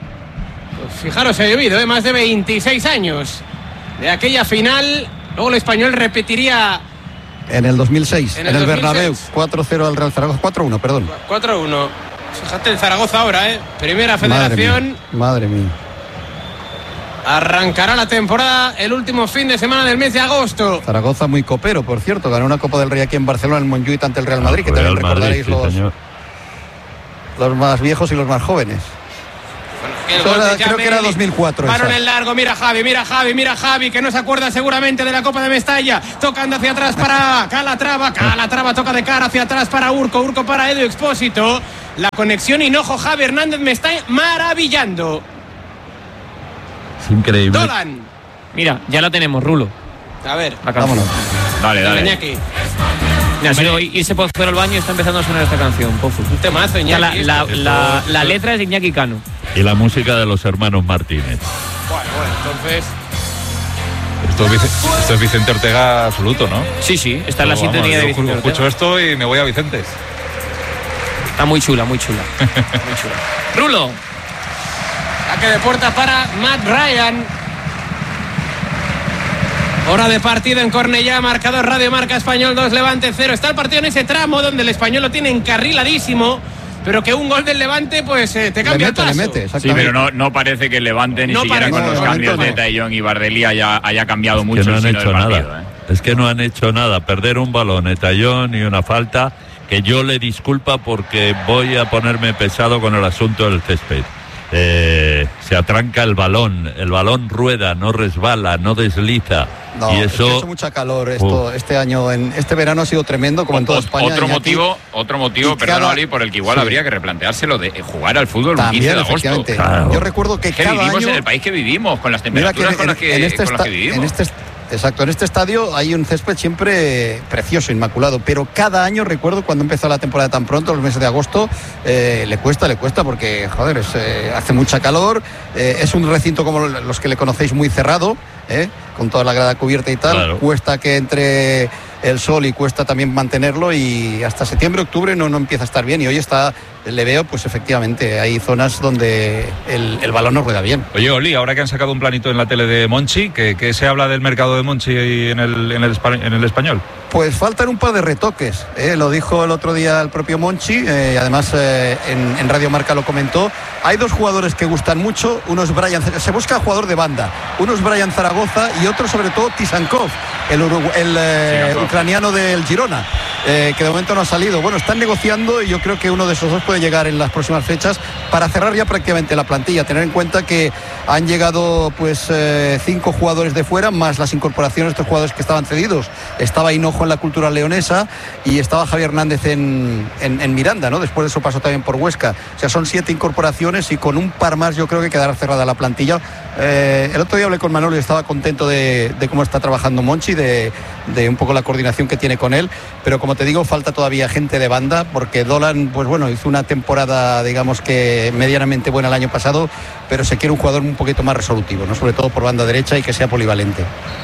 Speaker 17: Pues fijaros, ha llovido, ¿eh? Más de veintiséis años de aquella final. Luego el español repetiría
Speaker 15: En el dos mil seis,
Speaker 17: en
Speaker 15: en
Speaker 17: el,
Speaker 15: el Bernabéu,
Speaker 17: dos mil seis.
Speaker 15: cuatro cero al Real Zaragoza, cuatro uno, perdón.
Speaker 17: cuatro uno. Fíjate el Zaragoza ahora, ¿eh? Primera Federación.
Speaker 15: Madre mía. Madre mía.
Speaker 17: Arrancará la temporada el último fin de semana del mes de agosto.
Speaker 15: Zaragoza muy copero, por cierto. Ganó una Copa del Rey aquí en Barcelona, en Montjuïc, ante el Real Madrid, que
Speaker 3: Real
Speaker 15: también
Speaker 3: Madrid,
Speaker 15: recordaréis
Speaker 3: sí,
Speaker 15: los, los más viejos y los más jóvenes.
Speaker 17: El
Speaker 15: Eso
Speaker 17: gol
Speaker 15: era,
Speaker 17: de
Speaker 15: creo que era dos mil cuatro.
Speaker 17: Balón
Speaker 15: esa.
Speaker 17: en largo, mira Javi, mira Javi, mira Javi, que no se acuerda seguramente de la Copa de Mestalla. Tocando hacia atrás para Calatrava, Calatrava toca de cara hacia atrás para Urco, Urco para Edu Expósito. La conexión Hinojo, Javi Hernández me está maravillando.
Speaker 3: Es increíble.
Speaker 17: Dolan.
Speaker 4: Mira, ya la tenemos, Rulo.
Speaker 17: A ver,
Speaker 4: vámonos.
Speaker 2: Dale, dale.
Speaker 17: Iñaki.
Speaker 4: Ha sido irse Pozuelo al baño y está empezando a sonar esta canción, Pozu.
Speaker 17: Un temazo,
Speaker 4: O sea, la,
Speaker 17: Iñaki.
Speaker 4: la,
Speaker 17: esto.
Speaker 4: la, la letra es de Iñaki Cano.
Speaker 3: Y la música de los hermanos Martínez.
Speaker 17: Bueno, bueno, entonces.
Speaker 1: Esto es, Vicente, esto es Vicente Ortega absoluto, ¿no?
Speaker 4: Sí, sí, está en la
Speaker 1: No,
Speaker 4: sintonía
Speaker 1: vamos,
Speaker 4: de
Speaker 1: yo
Speaker 4: Vicente Ortega.
Speaker 1: escucho esto y me voy a Vicente.
Speaker 4: Está muy chula, muy chula. Muy chula. Rulo.
Speaker 17: Saque de puerta para Matt Ryan. Hora de partido en Cornellá, marcador Radio Marca Español dos, Levante cero. Está el partido en ese tramo donde el Español lo tiene encarriladísimo, pero que un gol del Levante pues eh, te cambia
Speaker 15: Le mete,
Speaker 17: el paso.
Speaker 15: le mete,
Speaker 2: Sí,
Speaker 15: exactamente.
Speaker 2: pero no, no parece que el Levante ni
Speaker 17: No
Speaker 2: siquiera
Speaker 17: parece,
Speaker 2: con
Speaker 17: no,
Speaker 2: los
Speaker 17: no,
Speaker 2: cambios
Speaker 17: no.
Speaker 2: de Taillon y Bardelí haya, haya cambiado mucho
Speaker 3: que no
Speaker 2: el
Speaker 3: han
Speaker 2: signo
Speaker 3: hecho
Speaker 2: del
Speaker 3: nada.
Speaker 2: partido, ¿eh?
Speaker 3: Es que no han hecho nada. Perder un balón, Etallón y una falta, que yo le disculpa porque voy a ponerme pesado con el asunto del césped. Eh, se atranca el balón, el balón rueda, no resbala, no desliza.
Speaker 15: No,
Speaker 3: y
Speaker 15: es que
Speaker 3: eso
Speaker 15: ha hecho mucha calor esto,
Speaker 3: Uf.
Speaker 15: este año, en este verano ha sido tremendo, como en toda
Speaker 2: Ot-
Speaker 15: España.
Speaker 2: Otro
Speaker 15: Iñaki.
Speaker 2: motivo, otro motivo,
Speaker 15: Y
Speaker 2: perdón,
Speaker 15: cada-
Speaker 2: Oli, por el que igual
Speaker 15: sí.
Speaker 2: habría que replanteárselo de jugar al fútbol el
Speaker 15: También,
Speaker 2: quince de agosto.
Speaker 15: efectivamente.
Speaker 3: Claro.
Speaker 15: Yo recuerdo que
Speaker 2: Es que
Speaker 15: cada
Speaker 2: vivimos
Speaker 15: año...
Speaker 2: en el país que vivimos, con las
Speaker 15: Mira que
Speaker 2: temperaturas
Speaker 15: en,
Speaker 2: con las que,
Speaker 15: en este
Speaker 2: con las
Speaker 15: esta-
Speaker 2: que vivimos.
Speaker 15: en este est- exacto, en este estadio hay un césped siempre precioso, inmaculado, pero cada año, recuerdo cuando empezó la temporada tan pronto, los meses de agosto, eh, le cuesta, le cuesta porque, joder, es, eh, hace mucha calor, eh, es un recinto como los que le conocéis muy cerrado, eh, con toda la grada cubierta y tal,
Speaker 3: Claro.
Speaker 15: cuesta que entre el sol y cuesta también mantenerlo y hasta septiembre, octubre no, no empieza a estar bien y hoy está, le veo, pues efectivamente, hay zonas donde el, el balón no rueda bien.
Speaker 1: Oye, Oli, ahora que han sacado un planito en la tele de Monchi, ¿qué, qué se habla del mercado de Monchi en el, en el, espa- en el español?
Speaker 15: Pues faltan un par de retoques, ¿eh? Lo dijo el otro día el propio Monchi, eh, y además eh, en, en Radio Marca lo comentó. Hay dos jugadores que gustan mucho, uno es Brian, se busca jugador de banda, uno es Brian Zaragoza y otro sobre todo Tisankov, el, urugu- el eh, ucraniano del Girona, eh, que de momento no ha salido. Bueno, están negociando y yo creo que uno de esos dos puede llegar en las próximas fechas para cerrar ya prácticamente la plantilla. Tener en cuenta que han llegado pues eh, cinco jugadores de fuera, más las incorporaciones de estos jugadores que estaban cedidos. Estaba Hinojo en la Cultural Leonesa y estaba Javier Hernández en, en, en Miranda, ¿no? Después de eso pasó también por Huesca. O sea, son siete incorporaciones y con un par más yo creo que quedará cerrada la plantilla. Eh, el otro día hablé con Manolo y estaba contento de, de cómo está trabajando Monchi, de, de un poco la coordinación que tiene con él, pero como te digo, falta todavía gente de banda, porque Dolan, pues bueno, hizo una temporada, digamos que medianamente buena el año pasado, pero se quiere un jugador un poquito más resolutivo, ¿no? Sobre todo por banda derecha y que sea polivalente.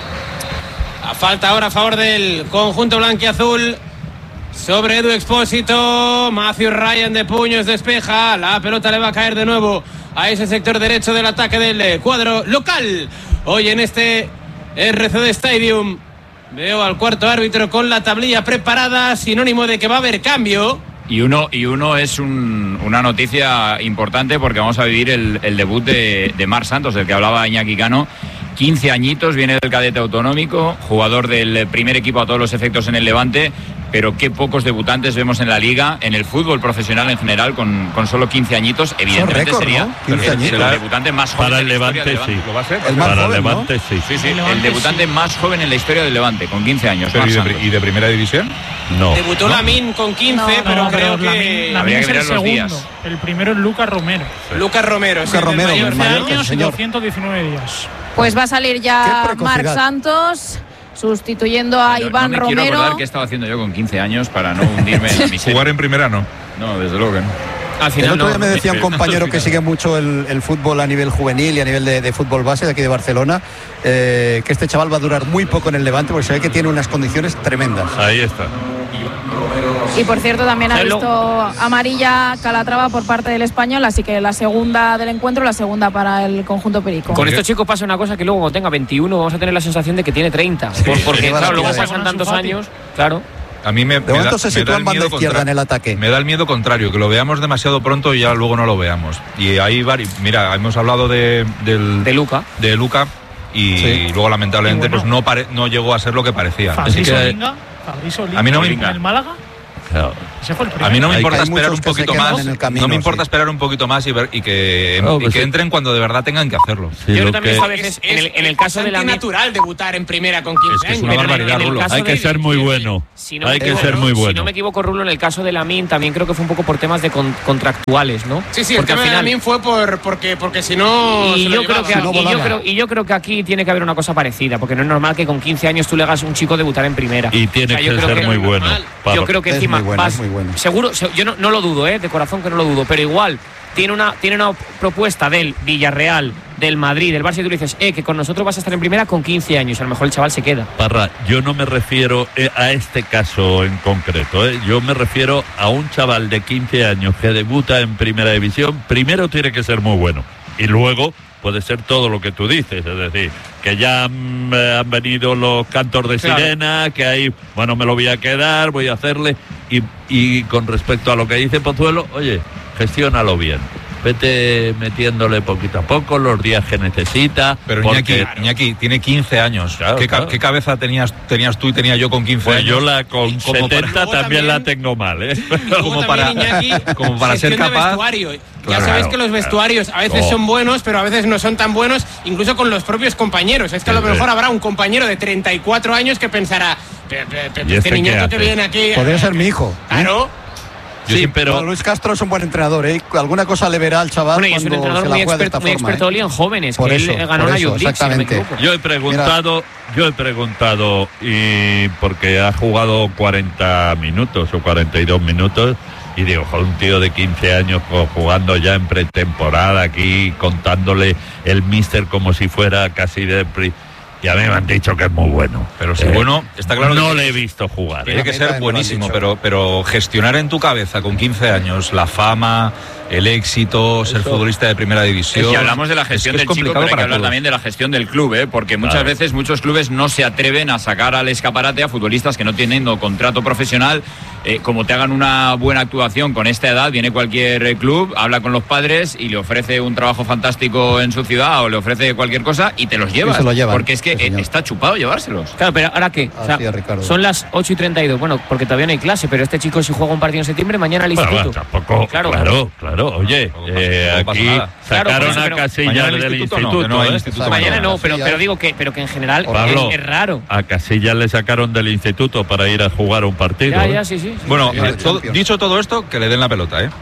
Speaker 17: A falta ahora a favor del conjunto blanquiazul sobre Edu Expósito. Matthew Ryan de puños despeja. La pelota le va a caer de nuevo a ese sector derecho del ataque del cuadro local. Hoy en este R C D Stadium veo al cuarto árbitro con la tablilla preparada, sinónimo de que va a haber cambio.
Speaker 2: Y uno, y uno es un- una noticia importante porque vamos a vivir el, el debut de, de Marc Santos, del que hablaba Iñaki Cano. quince añitos, viene del cadete autonómico, jugador del primer equipo a todos los efectos en el Levante, pero qué pocos debutantes vemos en la Liga, en el fútbol profesional en general, con, con solo quince añitos. Evidentemente
Speaker 15: récord,
Speaker 2: sería
Speaker 15: ¿no? quince
Speaker 2: el,
Speaker 15: añitos.
Speaker 2: el debutante más joven
Speaker 3: para
Speaker 2: en
Speaker 3: el
Speaker 2: la historia
Speaker 3: Levante,
Speaker 2: del
Speaker 3: sí.
Speaker 2: Levante.
Speaker 1: ¿Lo va a ser?
Speaker 15: El más
Speaker 3: Para el
Speaker 15: joven, ¿no?
Speaker 3: Levante, sí.
Speaker 2: Sí, sí, el,
Speaker 8: Levante,
Speaker 2: debutante
Speaker 8: sí.
Speaker 2: más joven en la historia del Levante, con quince años.
Speaker 1: Pero,
Speaker 2: Marc
Speaker 1: ¿y, de,
Speaker 2: Santos.
Speaker 1: ¿Y de primera división?
Speaker 3: No.
Speaker 17: Debutó Lamin con quince,
Speaker 14: No,
Speaker 17: pero
Speaker 8: No,
Speaker 17: creo
Speaker 8: pero
Speaker 17: que
Speaker 8: Lamin- Lamin
Speaker 2: Habría
Speaker 8: es
Speaker 2: que
Speaker 8: el
Speaker 2: mirar los
Speaker 8: segundo.
Speaker 2: días.
Speaker 8: El primero es Lucas Romero.
Speaker 17: Lucas Romero, sí,
Speaker 15: Lucas
Speaker 17: del
Speaker 15: Romero,
Speaker 17: Mallorca.
Speaker 15: el
Speaker 8: quince
Speaker 15: Mallorca,
Speaker 8: años y
Speaker 15: señor.
Speaker 8: doscientos diecinueve días.
Speaker 14: Pues va a salir
Speaker 15: Qué
Speaker 14: ya
Speaker 15: precocidad.
Speaker 14: Marc Santos, sustituyendo a
Speaker 2: No-
Speaker 14: Iván
Speaker 2: no me quiero
Speaker 14: Romero.
Speaker 2: acordar qué estaba haciendo yo con quince años para no hundirme en la miseria.
Speaker 1: Jugar en primera no.
Speaker 2: No, desde luego que no.
Speaker 17: Al
Speaker 15: El
Speaker 17: final
Speaker 15: otro
Speaker 17: no.
Speaker 15: día me decía un
Speaker 2: pero-
Speaker 15: compañero que sigue mucho el, el fútbol a nivel juvenil y a nivel de, de fútbol base de aquí de Barcelona, eh, que este chaval va a durar muy poco en el Levante porque se ve que tiene unas condiciones tremendas.
Speaker 3: Ahí está.
Speaker 14: Y por cierto, también ha
Speaker 4: Hello.
Speaker 14: visto amarilla Calatrava por parte del español, así que la segunda del encuentro, la segunda para el conjunto perico.
Speaker 4: Con estos chicos pasa una cosa que luego cuando tenga veintiuno vamos a tener la sensación de que tiene treinta.
Speaker 15: Sí,
Speaker 4: Por- porque
Speaker 15: sí,
Speaker 4: claro, luego
Speaker 15: sí.
Speaker 4: pasan tantos años, claro.
Speaker 1: A mí me,
Speaker 15: De
Speaker 1: me
Speaker 15: momento
Speaker 1: da,
Speaker 15: se
Speaker 1: me da
Speaker 15: sitúa
Speaker 1: el
Speaker 15: en banda
Speaker 1: miedo
Speaker 15: izquierda
Speaker 1: contra-
Speaker 15: en el ataque.
Speaker 1: Me da el miedo contrario, que lo veamos demasiado pronto y ya luego no lo veamos. Y ahí, vari- mira, hemos hablado de, del,
Speaker 4: de Luca.
Speaker 1: De Luca y
Speaker 8: Sí.
Speaker 1: luego lamentablemente
Speaker 8: Y bueno.
Speaker 1: pues no, pare- no llegó a ser lo que parecía.
Speaker 8: Fabrizio
Speaker 1: Así que-
Speaker 8: Linga, Fabrizio Linga
Speaker 1: A mí no me-
Speaker 8: en el Málaga. Ese fue el primero.
Speaker 1: A mí no me
Speaker 15: Hay-
Speaker 1: importa
Speaker 15: hay
Speaker 1: esperar
Speaker 15: muchos
Speaker 1: un
Speaker 15: que se
Speaker 1: poquito
Speaker 15: quedan
Speaker 1: más.
Speaker 15: en el camino,
Speaker 1: no me importa
Speaker 15: sí.
Speaker 1: esperar un poquito más y, ver, y que,
Speaker 3: No,
Speaker 1: y
Speaker 3: pues
Speaker 1: que
Speaker 3: sí.
Speaker 1: entren cuando de verdad tengan que hacerlo.
Speaker 3: Sí,
Speaker 4: Yo
Speaker 3: lo
Speaker 4: también
Speaker 3: que-
Speaker 4: a veces, en el, en el caso de la mi-
Speaker 17: natural debutar en primera con quince
Speaker 1: Es que es
Speaker 17: años.
Speaker 1: una
Speaker 4: Pero en-
Speaker 1: barbaridad,
Speaker 4: en el
Speaker 1: Rulo.
Speaker 4: caso
Speaker 3: hay que
Speaker 4: de-
Speaker 3: ser muy bueno.
Speaker 4: Si no
Speaker 3: hay
Speaker 4: me
Speaker 3: que
Speaker 4: equivoco,
Speaker 3: ser muy
Speaker 4: Si
Speaker 3: bueno.
Speaker 4: no me equivoco, Rulo, en el caso de Lamin también creo que fue un poco por temas de con- contractuales, ¿no?
Speaker 17: Sí, sí,
Speaker 4: porque
Speaker 17: el tema
Speaker 4: al final.
Speaker 17: de Lamin fue por, porque, porque si no.
Speaker 4: Y
Speaker 17: se lo
Speaker 4: yo, creo
Speaker 17: llevaba.
Speaker 4: que,
Speaker 15: Si no
Speaker 4: y, yo
Speaker 15: volaba.
Speaker 4: creo, y yo creo que aquí tiene que haber una cosa parecida, porque no es normal que con quince años tú le hagas a un chico debutar en primera.
Speaker 3: Y tiene
Speaker 4: O sea, yo
Speaker 3: que
Speaker 4: creo
Speaker 3: ser
Speaker 4: que-
Speaker 3: muy bueno.
Speaker 4: Yo creo que
Speaker 15: Es
Speaker 4: encima
Speaker 15: muy bueno,
Speaker 4: vas,
Speaker 15: es muy bueno.
Speaker 4: seguro, se- yo no, no lo dudo, ¿eh? De corazón que no lo dudo, pero igual tiene una, tiene una propuesta del Villarreal, del Madrid, del Barça, y tú le dices, eh, que con nosotros vas a estar en primera con quince años, a lo mejor el chaval se queda.
Speaker 3: Parra, yo no me refiero eh, a este caso en concreto, ¿eh? Yo me refiero a un chaval de quince años que debuta en primera división. Primero tiene que ser muy bueno y luego puede ser todo lo que tú dices, es decir, que ya mm, eh, han venido los cantos de
Speaker 4: Claro.
Speaker 3: sirena, que ahí, bueno, me lo voy a quedar, voy a hacerle. Y, y con respecto a lo que dice Pozuelo, oye, gestiónalo bien. Vete metiéndole poquito a poco los días que necesita.
Speaker 1: Pero
Speaker 3: porque-
Speaker 1: Iñaki, Iñaki tiene quince años.
Speaker 3: Claro,
Speaker 1: ¿Qué, ca-
Speaker 3: claro.
Speaker 1: ¿Qué cabeza tenías, tenías tú y tenía yo con quince
Speaker 3: Pues
Speaker 1: años?
Speaker 3: yo la con
Speaker 1: Como para-
Speaker 3: setenta
Speaker 17: Luego
Speaker 3: también,
Speaker 17: también-
Speaker 3: la tengo mal, ¿eh?
Speaker 17: Luego
Speaker 1: como
Speaker 17: también,
Speaker 1: para-
Speaker 17: Iñaki,
Speaker 1: como para ser
Speaker 17: gestión de
Speaker 1: capaz.
Speaker 17: vestuario. Ya
Speaker 3: Claro,
Speaker 17: sabéis que los vestuarios a veces
Speaker 3: Oh.
Speaker 17: son buenos, pero a veces no son tan buenos, incluso con los propios compañeros. Es que a lo
Speaker 3: Sí,
Speaker 17: mejor
Speaker 3: sí.
Speaker 17: habrá un compañero de treinta y cuatro años que pensará, "Pe- pe- pe-
Speaker 3: ¿Y
Speaker 17: este
Speaker 3: este qué
Speaker 17: niñato que
Speaker 3: hace?
Speaker 17: viene aquí.
Speaker 15: Podría ser mi hijo. ¿eh?
Speaker 17: Claro.
Speaker 3: Sí,
Speaker 15: Sí,
Speaker 3: pero
Speaker 15: Luis Castro es un buen entrenador, ¿eh? Alguna cosa le verá al chaval
Speaker 4: Bueno, y es un
Speaker 15: cuando
Speaker 4: entrenador
Speaker 15: se la
Speaker 4: muy
Speaker 15: juega de
Speaker 4: experto,
Speaker 15: esta
Speaker 4: muy
Speaker 15: forma,
Speaker 4: experto
Speaker 15: ¿eh?
Speaker 4: Oli, en jóvenes,
Speaker 15: Por
Speaker 4: que
Speaker 15: eso,
Speaker 4: él ganó
Speaker 15: por
Speaker 4: la
Speaker 15: eso,
Speaker 4: Youth League, si no me
Speaker 15: exactamente.
Speaker 4: equivoco.
Speaker 3: yo he preguntado, yo he preguntado y porque ha jugado cuarenta minutos o cuarenta y dos minutos y digo, joder, un tío de quince años jo, jugando ya en pretemporada aquí, contándole el míster como si fuera casi de pri- y a mí me han dicho que es muy bueno.
Speaker 1: Pero si
Speaker 3: Eh,
Speaker 1: bueno, está claro que
Speaker 3: no
Speaker 1: tiene-
Speaker 3: le he visto jugar.
Speaker 1: Tiene
Speaker 3: ¿eh?
Speaker 1: que
Speaker 15: A mí
Speaker 1: ser
Speaker 15: también me lo han
Speaker 1: buenísimo,
Speaker 15: dicho.
Speaker 1: pero, pero gestionar en tu cabeza con quince años la fama, el éxito, ser futbolista de primera división.
Speaker 2: Y hablamos de la gestión
Speaker 1: es que es
Speaker 2: del chico, pero hay que
Speaker 1: para
Speaker 2: hablar
Speaker 1: todos.
Speaker 2: también de la gestión del club, ¿eh? Porque muchas
Speaker 3: Claro.
Speaker 2: veces muchos clubes no se atreven a sacar al escaparate a futbolistas que no tienen no contrato profesional. Eh, como te hagan una buena actuación con esta edad, viene cualquier eh, club, habla con los padres y le ofrece un trabajo fantástico en su ciudad o le ofrece cualquier cosa y te los llevas.
Speaker 15: se lo llevan,
Speaker 2: porque es que
Speaker 15: sí,
Speaker 2: eh,
Speaker 15: señor.
Speaker 2: está chupado llevárselos.
Speaker 4: Claro, pero ¿ahora qué? O sea,
Speaker 15: Así es, Ricardo.
Speaker 4: son las ocho y treinta y dos. Bueno, porque todavía no hay clase, pero este chico si juega un partido en septiembre, mañana al
Speaker 3: Bueno,
Speaker 4: instituto.
Speaker 3: bueno, tampoco,
Speaker 4: Claro.
Speaker 3: claro, claro, oye,
Speaker 1: Tampoco pasa-
Speaker 3: eh,
Speaker 1: tampoco pasa
Speaker 3: aquí
Speaker 1: nada.
Speaker 4: Claro, por
Speaker 3: sacaron
Speaker 4: eso,
Speaker 3: a
Speaker 4: pero
Speaker 3: Casillas
Speaker 1: mañana el
Speaker 3: del
Speaker 1: instituto no,
Speaker 3: instituto,
Speaker 1: que no hay
Speaker 3: ¿eh?
Speaker 1: instituto
Speaker 4: Mañana no,
Speaker 15: Sí,
Speaker 4: pero,
Speaker 15: ya.
Speaker 4: pero digo que, pero que en general
Speaker 3: Pablo,
Speaker 4: es, es raro.
Speaker 3: a Casillas le sacaron del instituto para ir a jugar un partido.
Speaker 4: Ya,
Speaker 3: ¿eh?
Speaker 4: ya, sí, sí. sí.
Speaker 1: Bueno,
Speaker 15: Sí,
Speaker 1: eh,
Speaker 15: sí,
Speaker 1: todo-
Speaker 15: Champions.
Speaker 1: dicho todo esto, que le den la pelota, ¿eh?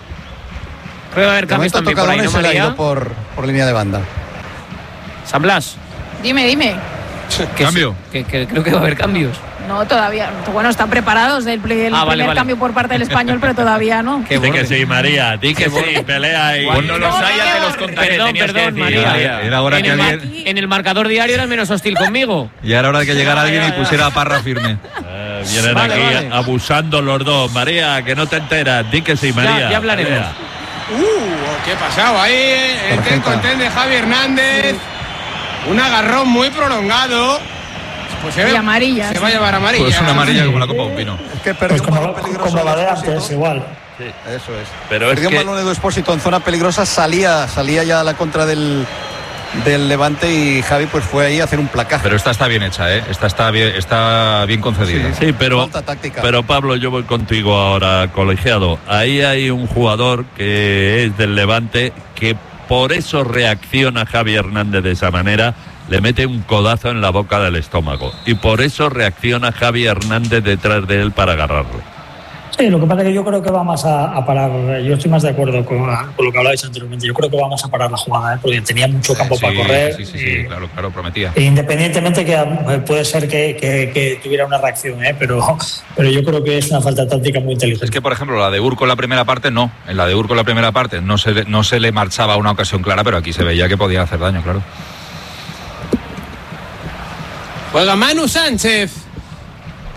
Speaker 4: Puede haber
Speaker 15: De
Speaker 4: cambios
Speaker 15: momento
Speaker 4: también por ahí,
Speaker 15: Tocadone
Speaker 4: ¿no,
Speaker 15: se le ha
Speaker 4: María?
Speaker 15: ido por, por línea de banda.
Speaker 4: San Blas,
Speaker 14: Dime, dime.
Speaker 4: que,
Speaker 1: Cambio.
Speaker 4: que, que creo que va a haber cambios.
Speaker 14: No, todavía. Bueno, están preparados del pl- el
Speaker 4: Ah,
Speaker 14: primer
Speaker 4: vale, vale.
Speaker 14: cambio por parte del español, pero todavía no.
Speaker 4: Qué
Speaker 3: Di que
Speaker 4: borde.
Speaker 3: sí, María, di que sí, pelea y...
Speaker 2: Cuando los
Speaker 14: No,
Speaker 2: haya
Speaker 14: no,
Speaker 2: te los
Speaker 14: no,
Speaker 2: contaré.
Speaker 4: Perdón,
Speaker 2: tenías que
Speaker 4: perdón,
Speaker 2: decir.
Speaker 4: María.
Speaker 1: Era- era hora
Speaker 4: en,
Speaker 1: que
Speaker 4: el mar-
Speaker 1: alguien-
Speaker 4: en el marcador diario eras menos hostil conmigo.
Speaker 1: Y ahora hora de que llegara
Speaker 4: Ya,
Speaker 1: alguien
Speaker 4: ya,
Speaker 1: y
Speaker 4: ya.
Speaker 1: pusiera a Parra firme.
Speaker 3: Eh, vienen
Speaker 4: Vale,
Speaker 3: aquí
Speaker 4: vale.
Speaker 3: abusando los dos. María, que no te enteras, di que sí, María.
Speaker 4: ya hablaremos.
Speaker 3: María.
Speaker 17: Uh, ¿qué ha pasado ahí? El ten
Speaker 15: Tarjeta.
Speaker 17: con ten de Javi Hernández. Un agarrón muy prolongado. Pues se,
Speaker 14: Y
Speaker 17: ve-
Speaker 14: amarilla,
Speaker 17: se
Speaker 14: sí.
Speaker 17: va a llevar amarilla.
Speaker 1: Pues una amarilla como la Copa un Pino.
Speaker 15: Es que perdió
Speaker 5: Pues
Speaker 15: un
Speaker 5: como,
Speaker 15: balón peligroso.
Speaker 5: como la de
Speaker 15: el
Speaker 5: antes,
Speaker 15: Expósito.
Speaker 5: igual.
Speaker 15: Eso es.
Speaker 3: Pero es
Speaker 15: Perdió
Speaker 3: que-
Speaker 15: un balón de Expósito en zona peligrosa, salía, salía ya a la contra del, del Levante y Javi pues fue ahí a hacer un placaje.
Speaker 1: Pero esta está bien hecha, ¿eh? Esta está bien, está bien concedida.
Speaker 3: Sí, pero,
Speaker 15: Falta táctica.
Speaker 3: pero Pablo, yo voy contigo ahora, colegiado. Ahí hay un jugador que es del Levante que por eso reacciona Javi Hernández de esa manera, le mete un codazo en la boca del estómago. Y por eso reacciona Javi Hernández detrás de él para agarrarle.
Speaker 5: Sí, lo que pasa es que yo creo que va más a, a parar. Yo estoy más de acuerdo con, con lo que hablabais anteriormente. Yo creo que vamos a parar la jugada, ¿eh? Porque tenía mucho campo
Speaker 1: Sí,
Speaker 5: para correr.
Speaker 1: Sí, sí,
Speaker 5: y-
Speaker 1: sí, claro, claro, prometía.
Speaker 5: e independientemente que eh, puede ser que, que- que tuviera una reacción, ¿eh? pero, pero yo creo que es una falta táctica muy inteligente.
Speaker 1: Es que, por ejemplo, la de Urco en la primera parte, no. En la de Urco en la primera parte no se, le- no se le marchaba una ocasión clara, pero aquí se veía que podía hacer daño, claro.
Speaker 17: Juega Manu Sánchez.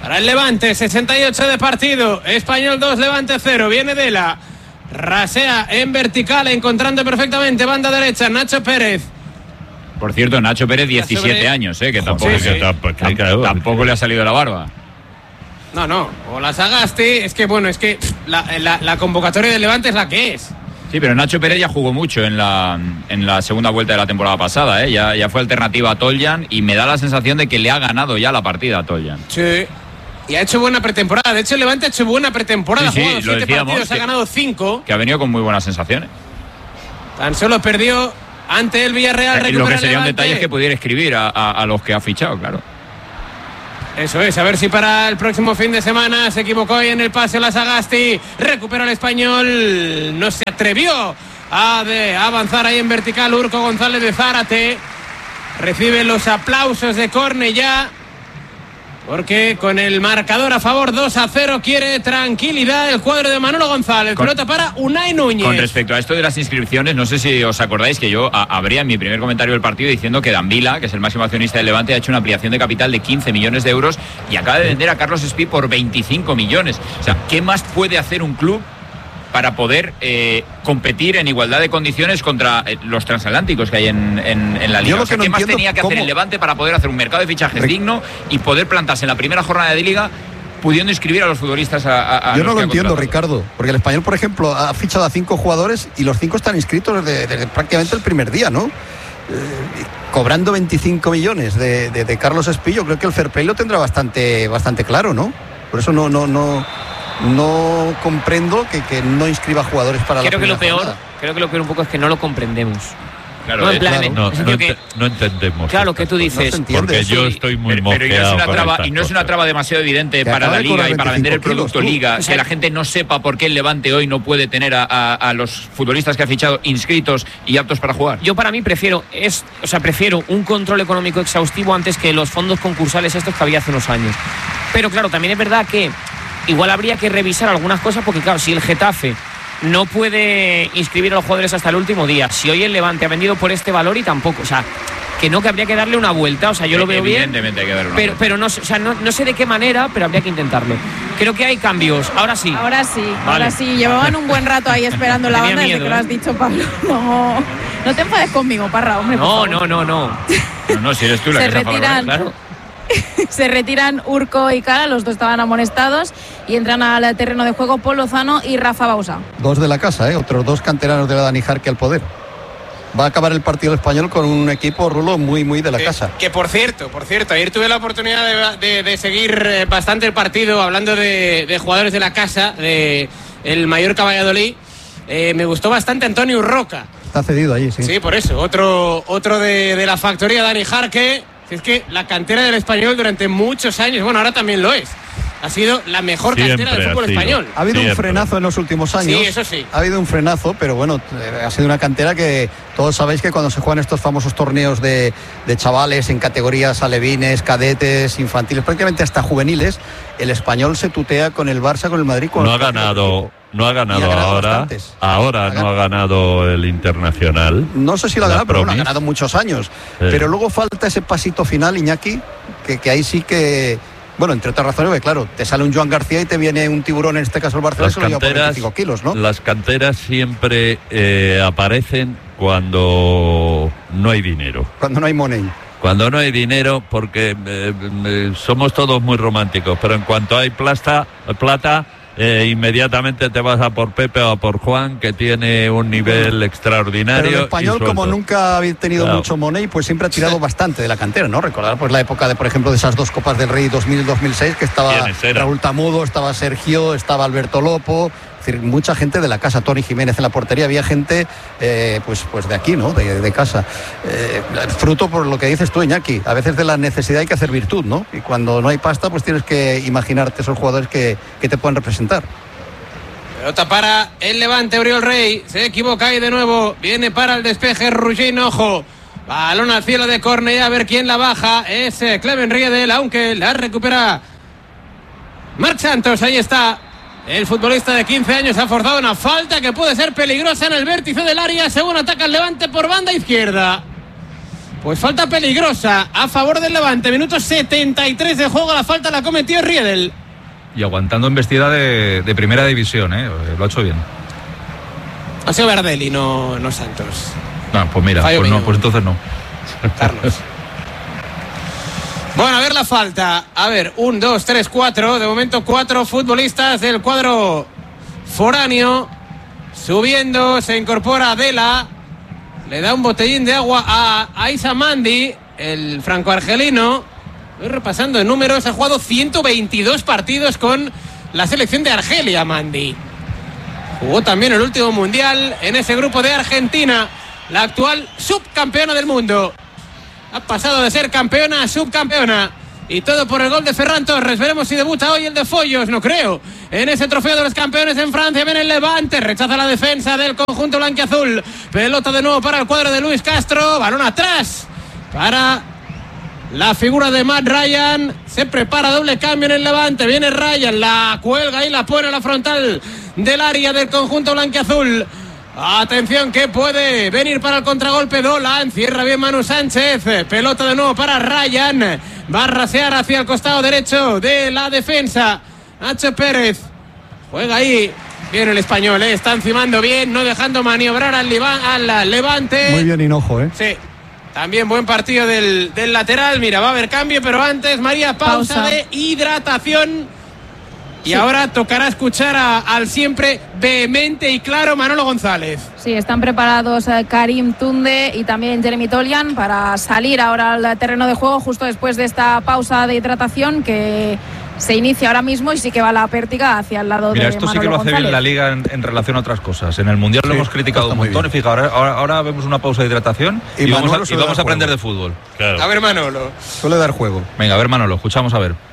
Speaker 17: Para el Levante, sesenta y ocho de partido. Español dos, Levante cero. Viene Dela. Rasea en vertical, encontrando perfectamente banda derecha. Nacho Pérez.
Speaker 2: Por cierto, Nacho Pérez, diecisiete
Speaker 17: sobre...
Speaker 2: años, ¿eh? que tampoco,
Speaker 17: sí, sí.
Speaker 2: que tampoco, que tampoco le ha salido la barba.
Speaker 17: No, no. O la Sagasti, es que bueno, es que la, la, la convocatoria del Levante es la que es.
Speaker 2: Sí, pero Nacho Pérez ya jugó mucho en la, en la segunda vuelta de la temporada pasada, ¿eh? ya, ya fue alternativa a Toljan y me da la sensación de que le ha ganado ya la partida a Toljan.
Speaker 17: Sí. Y ha hecho buena pretemporada. De hecho, el Levante ha hecho buena pretemporada.
Speaker 2: Sí, sí,
Speaker 17: ha jugado siete
Speaker 2: decíamos,
Speaker 17: partidos,
Speaker 2: que,
Speaker 17: ha ganado cinco.
Speaker 2: Que ha venido con muy buenas sensaciones.
Speaker 17: Tan solo perdió ante el Villarreal.
Speaker 2: Eh, lo que sería un detalle es que pudiera escribir a, a, a los que ha fichado, claro.
Speaker 17: Eso es, a ver si para el próximo fin de semana se equivocó ahí en el pase la Sagasti. Recupera el Español. No se atrevió a, de, a avanzar ahí en vertical. Urco González de Zárate recibe los aplausos de Cornellá, porque con el marcador a favor dos a cero quiere tranquilidad el cuadro de Manolo González. Con, pelota para Unai Núñez.
Speaker 2: Con respecto a esto de las inscripciones, no sé si os acordáis que yo a, abría en mi primer comentario del partido diciendo que Danvila, que es el máximo accionista del Levante, ha hecho una ampliación de capital de quince millones de euros y acaba de vender a Carlos Espí por veinticinco millones. O sea, ¿qué más puede hacer un club para poder eh, competir en igualdad de condiciones contra eh, los transatlánticos que hay en, en, en la liga? O sea, no ¿qué más tenía que cómo... hacer el Levante para poder hacer un mercado de fichajes Re... digno y poder plantarse en la primera jornada de liga pudiendo inscribir a los futbolistas a, a
Speaker 15: Yo no
Speaker 2: los
Speaker 15: lo entiendo, Ricardo, porque el Español, por ejemplo, ha fichado a cinco jugadores y los cinco están inscritos desde, desde prácticamente el primer día, ¿no? Eh, cobrando veinticinco millones de, de, de Carlos Espí, yo creo que el fair play lo tendrá bastante, bastante claro, ¿no? Por eso no... no, no No comprendo que, que no inscriba jugadores para
Speaker 4: creo
Speaker 15: la
Speaker 4: que lo peor
Speaker 15: jornada.
Speaker 4: Creo que lo peor un poco es que no lo comprendemos.
Speaker 3: Claro,
Speaker 4: no, en plan,
Speaker 3: claro, no, no,
Speaker 4: que,
Speaker 3: ent no entendemos.
Speaker 4: Claro, que tú dices.
Speaker 3: No porque yo estoy muy
Speaker 2: pero, pero y no es una traba, y no es una traba demasiado evidente
Speaker 15: que
Speaker 2: para la Liga y para vender el producto
Speaker 15: kilos,
Speaker 2: Liga,
Speaker 4: o sea,
Speaker 2: que la gente no sepa por qué el Levante hoy no puede tener a, a, a los futbolistas que ha fichado inscritos y aptos para jugar.
Speaker 4: Yo para mí prefiero es, o sea, prefiero un control económico exhaustivo antes que los fondos concursales estos que había hace unos años. Pero claro, también es verdad que igual habría que revisar algunas cosas porque claro, si el Getafe no puede inscribir a los jugadores hasta el último día, si hoy el Levante ha vendido por este valor y tampoco, o sea, que no, que habría que darle una vuelta, o sea, yo lo veo bien,
Speaker 2: evidentemente hay que darle una
Speaker 4: pero,
Speaker 2: vuelta.
Speaker 4: pero no, o sea, no, no sé de qué manera, pero habría que intentarlo. Creo que hay cambios, ahora sí.
Speaker 14: Ahora sí,
Speaker 4: vale.
Speaker 14: ahora sí, llevaban un buen rato ahí esperando la banda desde que lo has dicho, Pablo. No, no te enfades conmigo, Parra, hombre.
Speaker 4: No, no, no, no.
Speaker 2: No, no, si eres tú la
Speaker 14: Se
Speaker 2: que está
Speaker 14: retiran,
Speaker 2: claro.
Speaker 14: Se retiran Urco y Cara, los dos estaban amonestados, y entran al terreno de juego Paul Lozano y Rafa Bausa.
Speaker 15: Dos de la casa, ¿eh? Otros dos canteranos de la Dani Jarque al poder. Va a acabar el partido español con un equipo, Rulo, muy, muy de la
Speaker 17: que,
Speaker 15: casa.
Speaker 17: Que por cierto, por cierto, ayer tuve la oportunidad de, de, de seguir bastante el partido, hablando de, de jugadores de la casa, de el Mallorca Valladolid. Eh, me gustó bastante Antonio Urroca.
Speaker 15: Está cedido allí, sí.
Speaker 17: Sí, por eso. Otro, otro de, de la factoría, Dani Jarque. Es que la cantera del Español durante muchos años, bueno, ahora también lo es, ha sido la mejor
Speaker 3: Siempre
Speaker 17: cantera del fútbol
Speaker 3: ha sido.
Speaker 17: español.
Speaker 15: Ha habido
Speaker 3: Siempre.
Speaker 15: un frenazo en los últimos años.
Speaker 17: Sí, eso sí.
Speaker 15: Ha habido un frenazo, pero bueno, ha sido una cantera que todos sabéis que cuando se juegan estos famosos torneos de, de chavales en categorías alevines, cadetes, infantiles, prácticamente hasta juveniles, el Español se tutea con el Barça, con el Madrid. Con
Speaker 3: No ha
Speaker 15: el
Speaker 3: ganado, no ha ganado,
Speaker 15: ha ganado
Speaker 3: ahora.
Speaker 15: bastantes.
Speaker 3: Ahora
Speaker 15: Ha
Speaker 3: no ha ganado el Internacional.
Speaker 15: No sé si lo ha
Speaker 3: La
Speaker 15: ganado, pero bueno, ha
Speaker 3: Promis.
Speaker 15: ganado muchos años.
Speaker 3: Sí.
Speaker 15: Pero luego falta ese pasito final, Iñaki, que, que ahí sí que... Bueno, entre otras razones, porque claro, te sale un Joan García y te viene un tiburón, en este caso el Barcelona,
Speaker 3: Las
Speaker 15: se lo lleva por
Speaker 3: canteras,
Speaker 15: veinticinco kilos, ¿no?
Speaker 3: las canteras siempre eh, aparecen cuando no hay dinero.
Speaker 15: Cuando no hay money.
Speaker 3: Cuando no hay dinero, porque eh, eh, somos todos muy románticos, pero en cuanto hay plata, plata eh, inmediatamente te vas a por Pepe o a por Juan, que tiene un nivel extraordinario.
Speaker 15: Pero el Español,
Speaker 3: y
Speaker 15: como
Speaker 3: suelto.
Speaker 15: nunca ha tenido
Speaker 3: Claro.
Speaker 15: mucho money, pues siempre ha tirado bastante de la cantera, ¿no? Recordar pues la época de, por ejemplo, de esas dos Copas del Rey dos mil y dos mil seis, que estaba
Speaker 3: ¿Quiénes eran?
Speaker 15: Raúl Tamudo, estaba Sergio, estaba Alberto Lopo, es decir, mucha gente de la casa, Tony Jiménez en la portería, había gente eh, pues, pues de aquí, ¿no? De, de casa. Eh, fruto por lo que dices tú, Iñaki, a veces de la necesidad hay que hacer virtud, ¿no? Y cuando no hay pasta, pues tienes que imaginarte esos jugadores que, que te pueden representar.
Speaker 17: Pelota para el Levante, Oriol Rey. Se equivoca y de nuevo viene para el despeje Ruggier Ojo. Balón al cielo de Cornellá, a ver quién la baja. Es eh, Clemen Riedel, aunque la recupera Marc Santos. Ahí está. El futbolista de quince años ha forzado una falta que puede ser peligrosa en el vértice del área, según ataca el Levante por banda izquierda. Pues falta peligrosa a favor del Levante. Minuto setenta y tres de juego. La falta la cometió Riedel.
Speaker 1: Y aguantando embestida de, de primera división, ¿eh? Lo ha hecho bien.
Speaker 17: Ha sido Bardelli, no, no Santos.
Speaker 1: No, pues mira, pues, no, pues entonces no.
Speaker 17: Carlos. Bueno, a ver la falta. A ver, un, dos, tres, cuatro. De momento cuatro futbolistas del cuadro foráneo. Subiendo, se incorpora Adela. Le da un botellín de agua a Aisa Mandi, el franco-argelino. Voy repasando en números. Ha jugado ciento veintidós partidos con la selección de Argelia, Mandi. Jugó también el último mundial en ese grupo de Argentina, la actual subcampeona del mundo. Ha pasado de ser campeona a subcampeona. Y todo por el gol de Ferran Torres. Veremos si debuta hoy el de Follos, no creo. En ese trofeo de los campeones en Francia. Viene el Levante, rechaza la defensa del conjunto blanquiazul. Pelota de nuevo para el cuadro de Luis Castro. Balón atrás para la figura de Matt Ryan. Se prepara doble cambio en el Levante. Viene Ryan, la cuelga y la pone a la frontal del área del conjunto blanquiazul. Atención que puede venir para el contragolpe Dolan. Cierra bien Manu Sánchez. Pelota de nuevo para Ryan. Va a rasear hacia el costado derecho de la defensa. Nacho Pérez. Juega ahí. Bien el español, ¿eh? Está encimando bien, no dejando maniobrar al, Liban, al Levante.
Speaker 15: Muy bien Hinojo, ¿eh?
Speaker 17: Sí. También buen partido del, del lateral. Mira, va a haber cambio, pero antes, María, pausa, pausa. de hidratación. Y sí. Ahora tocará escuchar a, al siempre vehemente y claro Manolo González.
Speaker 14: Sí, están preparados eh, Karim Tunde y también Jeremy Tolian para salir ahora al terreno de juego justo después de esta pausa de hidratación que se inicia ahora mismo y sí que va la pértiga hacia el lado
Speaker 1: Mira,
Speaker 14: de
Speaker 1: esto
Speaker 14: Manolo
Speaker 1: sí que lo
Speaker 14: González.
Speaker 1: hace bien la Liga en, en relación a otras cosas. En el Mundial sí, lo hemos criticado un montón. Y fija, ahora, ahora, ahora vemos una pausa de hidratación y, y vamos a, y vamos a aprender de fútbol.
Speaker 17: Claro. A ver, Manolo.
Speaker 15: Suele dar juego.
Speaker 1: Venga, a ver, Manolo, escuchamos a ver.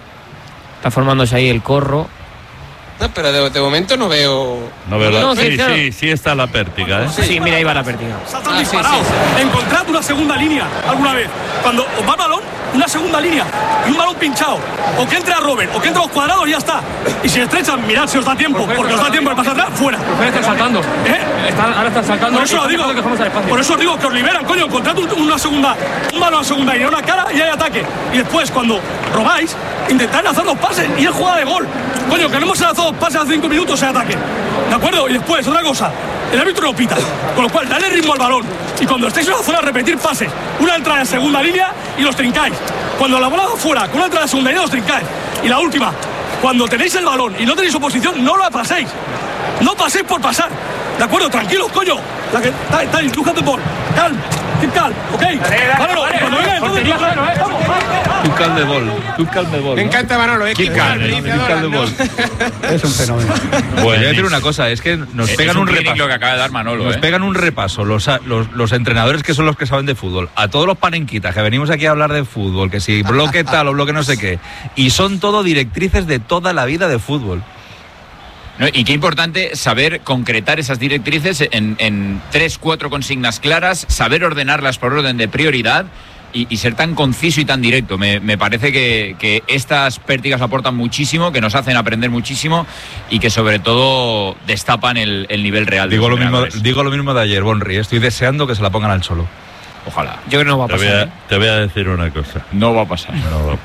Speaker 4: Está formándose ahí el corro.
Speaker 17: No, pero de, de momento no veo.
Speaker 3: No veo.
Speaker 4: No,
Speaker 3: sí,
Speaker 4: sí, claro.
Speaker 3: sí, sí está la pértiga, ¿eh?
Speaker 4: Sí, sí, mira, ahí va la pértiga.
Speaker 19: Saltan ah, disparados. Sí, sí, sí. Encontrad una segunda línea alguna vez. Cuando os va el balón, una segunda línea y un balón pinchado. O que entre a Robert, o que entre a los cuadrados y ya está. Y si estrechan, mirad si os da tiempo, porque os da tiempo de pasar atrás, fuera.
Speaker 4: Ahora están saltando.
Speaker 19: ¿Eh?
Speaker 4: Están, ahora están saltando.
Speaker 19: Por eso lo digo. Por eso os digo que os liberan, coño. Encontrad una segunda, un balón a segunda línea, una cara y hay ataque. Y después, cuando robáis, intentad hacer los pases y es jugada de gol. Coño, que no hemos lanzado dos pases hace cinco minutos en ataque. ¿De acuerdo? Y después, otra cosa. El árbitro lo pita. Con lo cual, dale ritmo al balón. Y cuando estéis en la zona, repetir pases. Una entrada de segunda línea y los trincáis. Cuando la bola va fuera, con una entrada de segunda línea, los trincáis. Y la última, cuando tenéis el balón y no tenéis oposición, no la paséis. No paséis por pasar. ¿De acuerdo? Tranquilos, coño. La que está, está, look at the ball. Calm. Keep calm. Ok. Vale,
Speaker 1: Manolo,
Speaker 19: vale, cuando venga entonces.
Speaker 1: Tú calm de bol. Tú calm de bol.
Speaker 17: Me encanta Manolo, eh.
Speaker 1: Keep calm. Keep calm de bol.
Speaker 15: Es un fenómeno.
Speaker 1: Bueno, voy a decir una cosa, es que nos
Speaker 2: es
Speaker 1: pegan
Speaker 2: un,
Speaker 1: un repaso.
Speaker 2: Lo que acaba de dar Manolo,
Speaker 1: nos
Speaker 2: eh.
Speaker 1: pegan un repaso los, los, los entrenadores que son los que saben de fútbol. A todos los panenquitas que venimos aquí a hablar de fútbol, que si bloque tal o bloque no sé qué. Y son todo directrices de toda la vida de fútbol.
Speaker 2: No, y qué importante saber concretar esas directrices en, en tres, cuatro consignas claras, saber ordenarlas por orden de prioridad y, y ser tan conciso y tan directo. Me, me parece que, que estas pértigas aportan muchísimo, que nos hacen aprender muchísimo y que sobre todo destapan el, el nivel real.
Speaker 1: Digo lo, mismo, digo lo mismo de ayer, Bonri. Estoy deseando que se la pongan al Cholo.
Speaker 2: Ojalá.
Speaker 4: Yo creo que no va a
Speaker 3: te
Speaker 4: pasar.
Speaker 3: Voy a,
Speaker 4: ¿eh?
Speaker 3: Te voy a decir una cosa.
Speaker 2: No va a pasar.
Speaker 3: No va a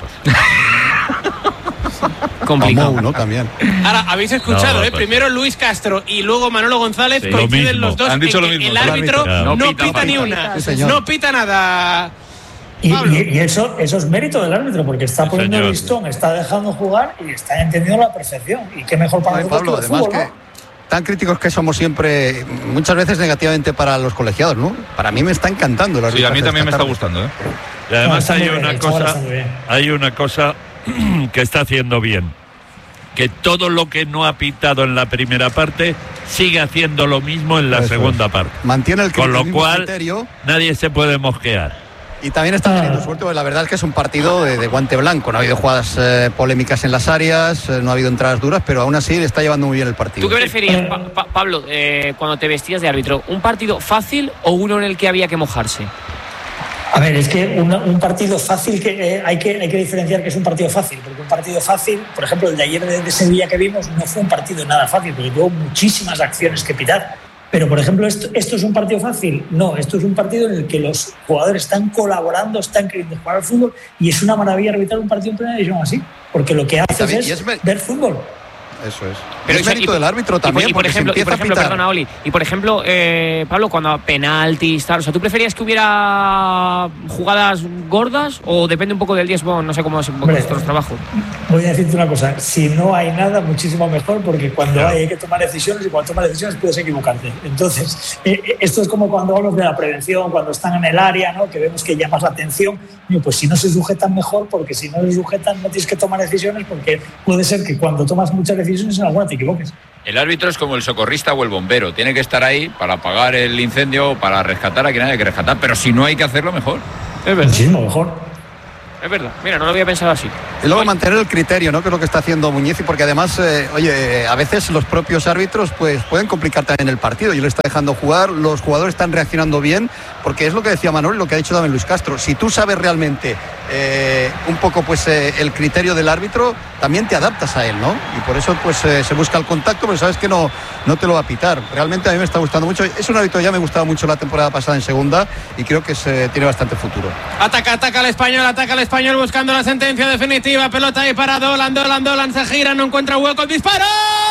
Speaker 3: pasar.
Speaker 4: Complicado.
Speaker 15: Como uno también.
Speaker 17: Ahora, habéis escuchado,
Speaker 3: no,
Speaker 17: ¿eh? Primero Luis Castro y luego Manolo González. Sí, coinciden lo los dos.
Speaker 1: Han dicho
Speaker 17: en
Speaker 1: lo mismo.
Speaker 17: El árbitro
Speaker 3: claro.
Speaker 17: no,
Speaker 2: no
Speaker 17: pita,
Speaker 2: pita
Speaker 17: ni
Speaker 2: pita,
Speaker 17: una.
Speaker 15: sí,
Speaker 17: no pita nada.
Speaker 5: Y, y, y eso, eso es mérito del árbitro, porque está poniendo el listón, está dejando jugar y está entendiendo la perfección. Y qué mejor para
Speaker 15: Ay,
Speaker 5: nosotros
Speaker 15: Pablo,
Speaker 5: que el
Speaker 15: además
Speaker 5: fútbol,
Speaker 15: que
Speaker 5: ¿no?
Speaker 15: tan críticos que somos siempre, muchas veces negativamente para los colegiados, ¿no? Para mí me está encantando el
Speaker 1: Sí, a mí también me está
Speaker 15: tarde.
Speaker 1: gustando, ¿eh?
Speaker 3: Y además
Speaker 5: No,
Speaker 3: hay
Speaker 5: bien,
Speaker 3: una
Speaker 5: el chaval
Speaker 3: cosa,
Speaker 5: está muy bien.
Speaker 3: hay una cosa que está haciendo bien, que todo lo que no ha pitado en la primera parte sigue haciendo lo mismo en la
Speaker 15: Eso
Speaker 3: segunda
Speaker 15: es.
Speaker 3: parte.
Speaker 15: Mantiene el,
Speaker 3: Con lo
Speaker 15: mismo
Speaker 3: cual
Speaker 15: criterio
Speaker 3: nadie se puede mosquear.
Speaker 15: y también está teniendo suerte, porque la verdad es que es un partido de, de guante blanco. No ha habido jugadas eh, polémicas en las áreas, eh, no ha habido entradas duras, pero aún así le está llevando muy bien el partido.
Speaker 4: ¿Tú qué preferías, pa pa Pablo, eh, cuando te vestías de árbitro? ¿Un partido fácil o uno en el que había que mojarse?
Speaker 5: A ver, es que una, un partido fácil, que eh, hay que hay que diferenciar que es un partido fácil, porque un partido fácil, por ejemplo, el de ayer de, de Sevilla que vimos, no fue un partido nada fácil, porque tuvo muchísimas acciones que pitar. Pero, por ejemplo, esto, ¿esto es un partido fácil? No, esto es un partido en el que los jugadores están colaborando, están queriendo jugar al fútbol y es una maravilla arbitrar un partido en primera división así, porque lo que haces
Speaker 15: David,
Speaker 5: es,
Speaker 15: es ver...
Speaker 5: ver fútbol.
Speaker 15: Eso es.
Speaker 4: Pero
Speaker 15: es mérito del árbitro también.
Speaker 4: Y por, y por ejemplo, y por ejemplo perdona, Oli. Y por ejemplo, eh, Pablo, cuando a penaltis, tal, o sea, ¿tú preferías que hubiera jugadas gordas o depende un poco del día? No sé cómo es vuestros trabajos.
Speaker 5: Voy a decirte una cosa, si no hay nada, muchísimo mejor, porque cuando claro. hay, hay que tomar decisiones y cuando tomas decisiones puedes equivocarte. Entonces, eh, esto es como cuando hablamos de la prevención, cuando están en el área, ¿no? Que vemos que llamas la atención, pues si no se sujetan mejor, porque si no se sujetan no tienes que tomar decisiones, porque puede ser que cuando tomas muchas decisiones en alguna te equivoques.
Speaker 2: El árbitro es como el socorrista o el bombero, tiene que estar ahí para apagar el incendio, para rescatar a quien haya que rescatar, pero si no hay que hacerlo, mejor.
Speaker 4: Es verdad.
Speaker 5: Muchísimo mejor.
Speaker 4: Es verdad, mira, no lo había pensado así.
Speaker 15: Y luego mantener el criterio, ¿no? Que es lo que está haciendo Muñiz, y porque además, eh, oye, a veces los propios árbitros pues pueden complicar también el partido y le está dejando jugar, los jugadores están reaccionando bien, porque es lo que decía Manuel y lo que ha dicho también Luis Castro. Si tú sabes realmente eh, un poco pues eh, el criterio del árbitro, también te adaptas a él, ¿no? Y por eso pues eh, se busca el contacto, pero sabes que no, no te lo va a pitar. Realmente a mí me está gustando mucho. Es un árbitro que ya me gustaba mucho la temporada pasada en segunda y creo que se, tiene bastante futuro.
Speaker 17: Ataca, ataca al español, ataca al español buscando la sentencia definitiva. Pelota ahí para Dolan, Dolan, Dolan se gira, no encuentra hueco, el disparo.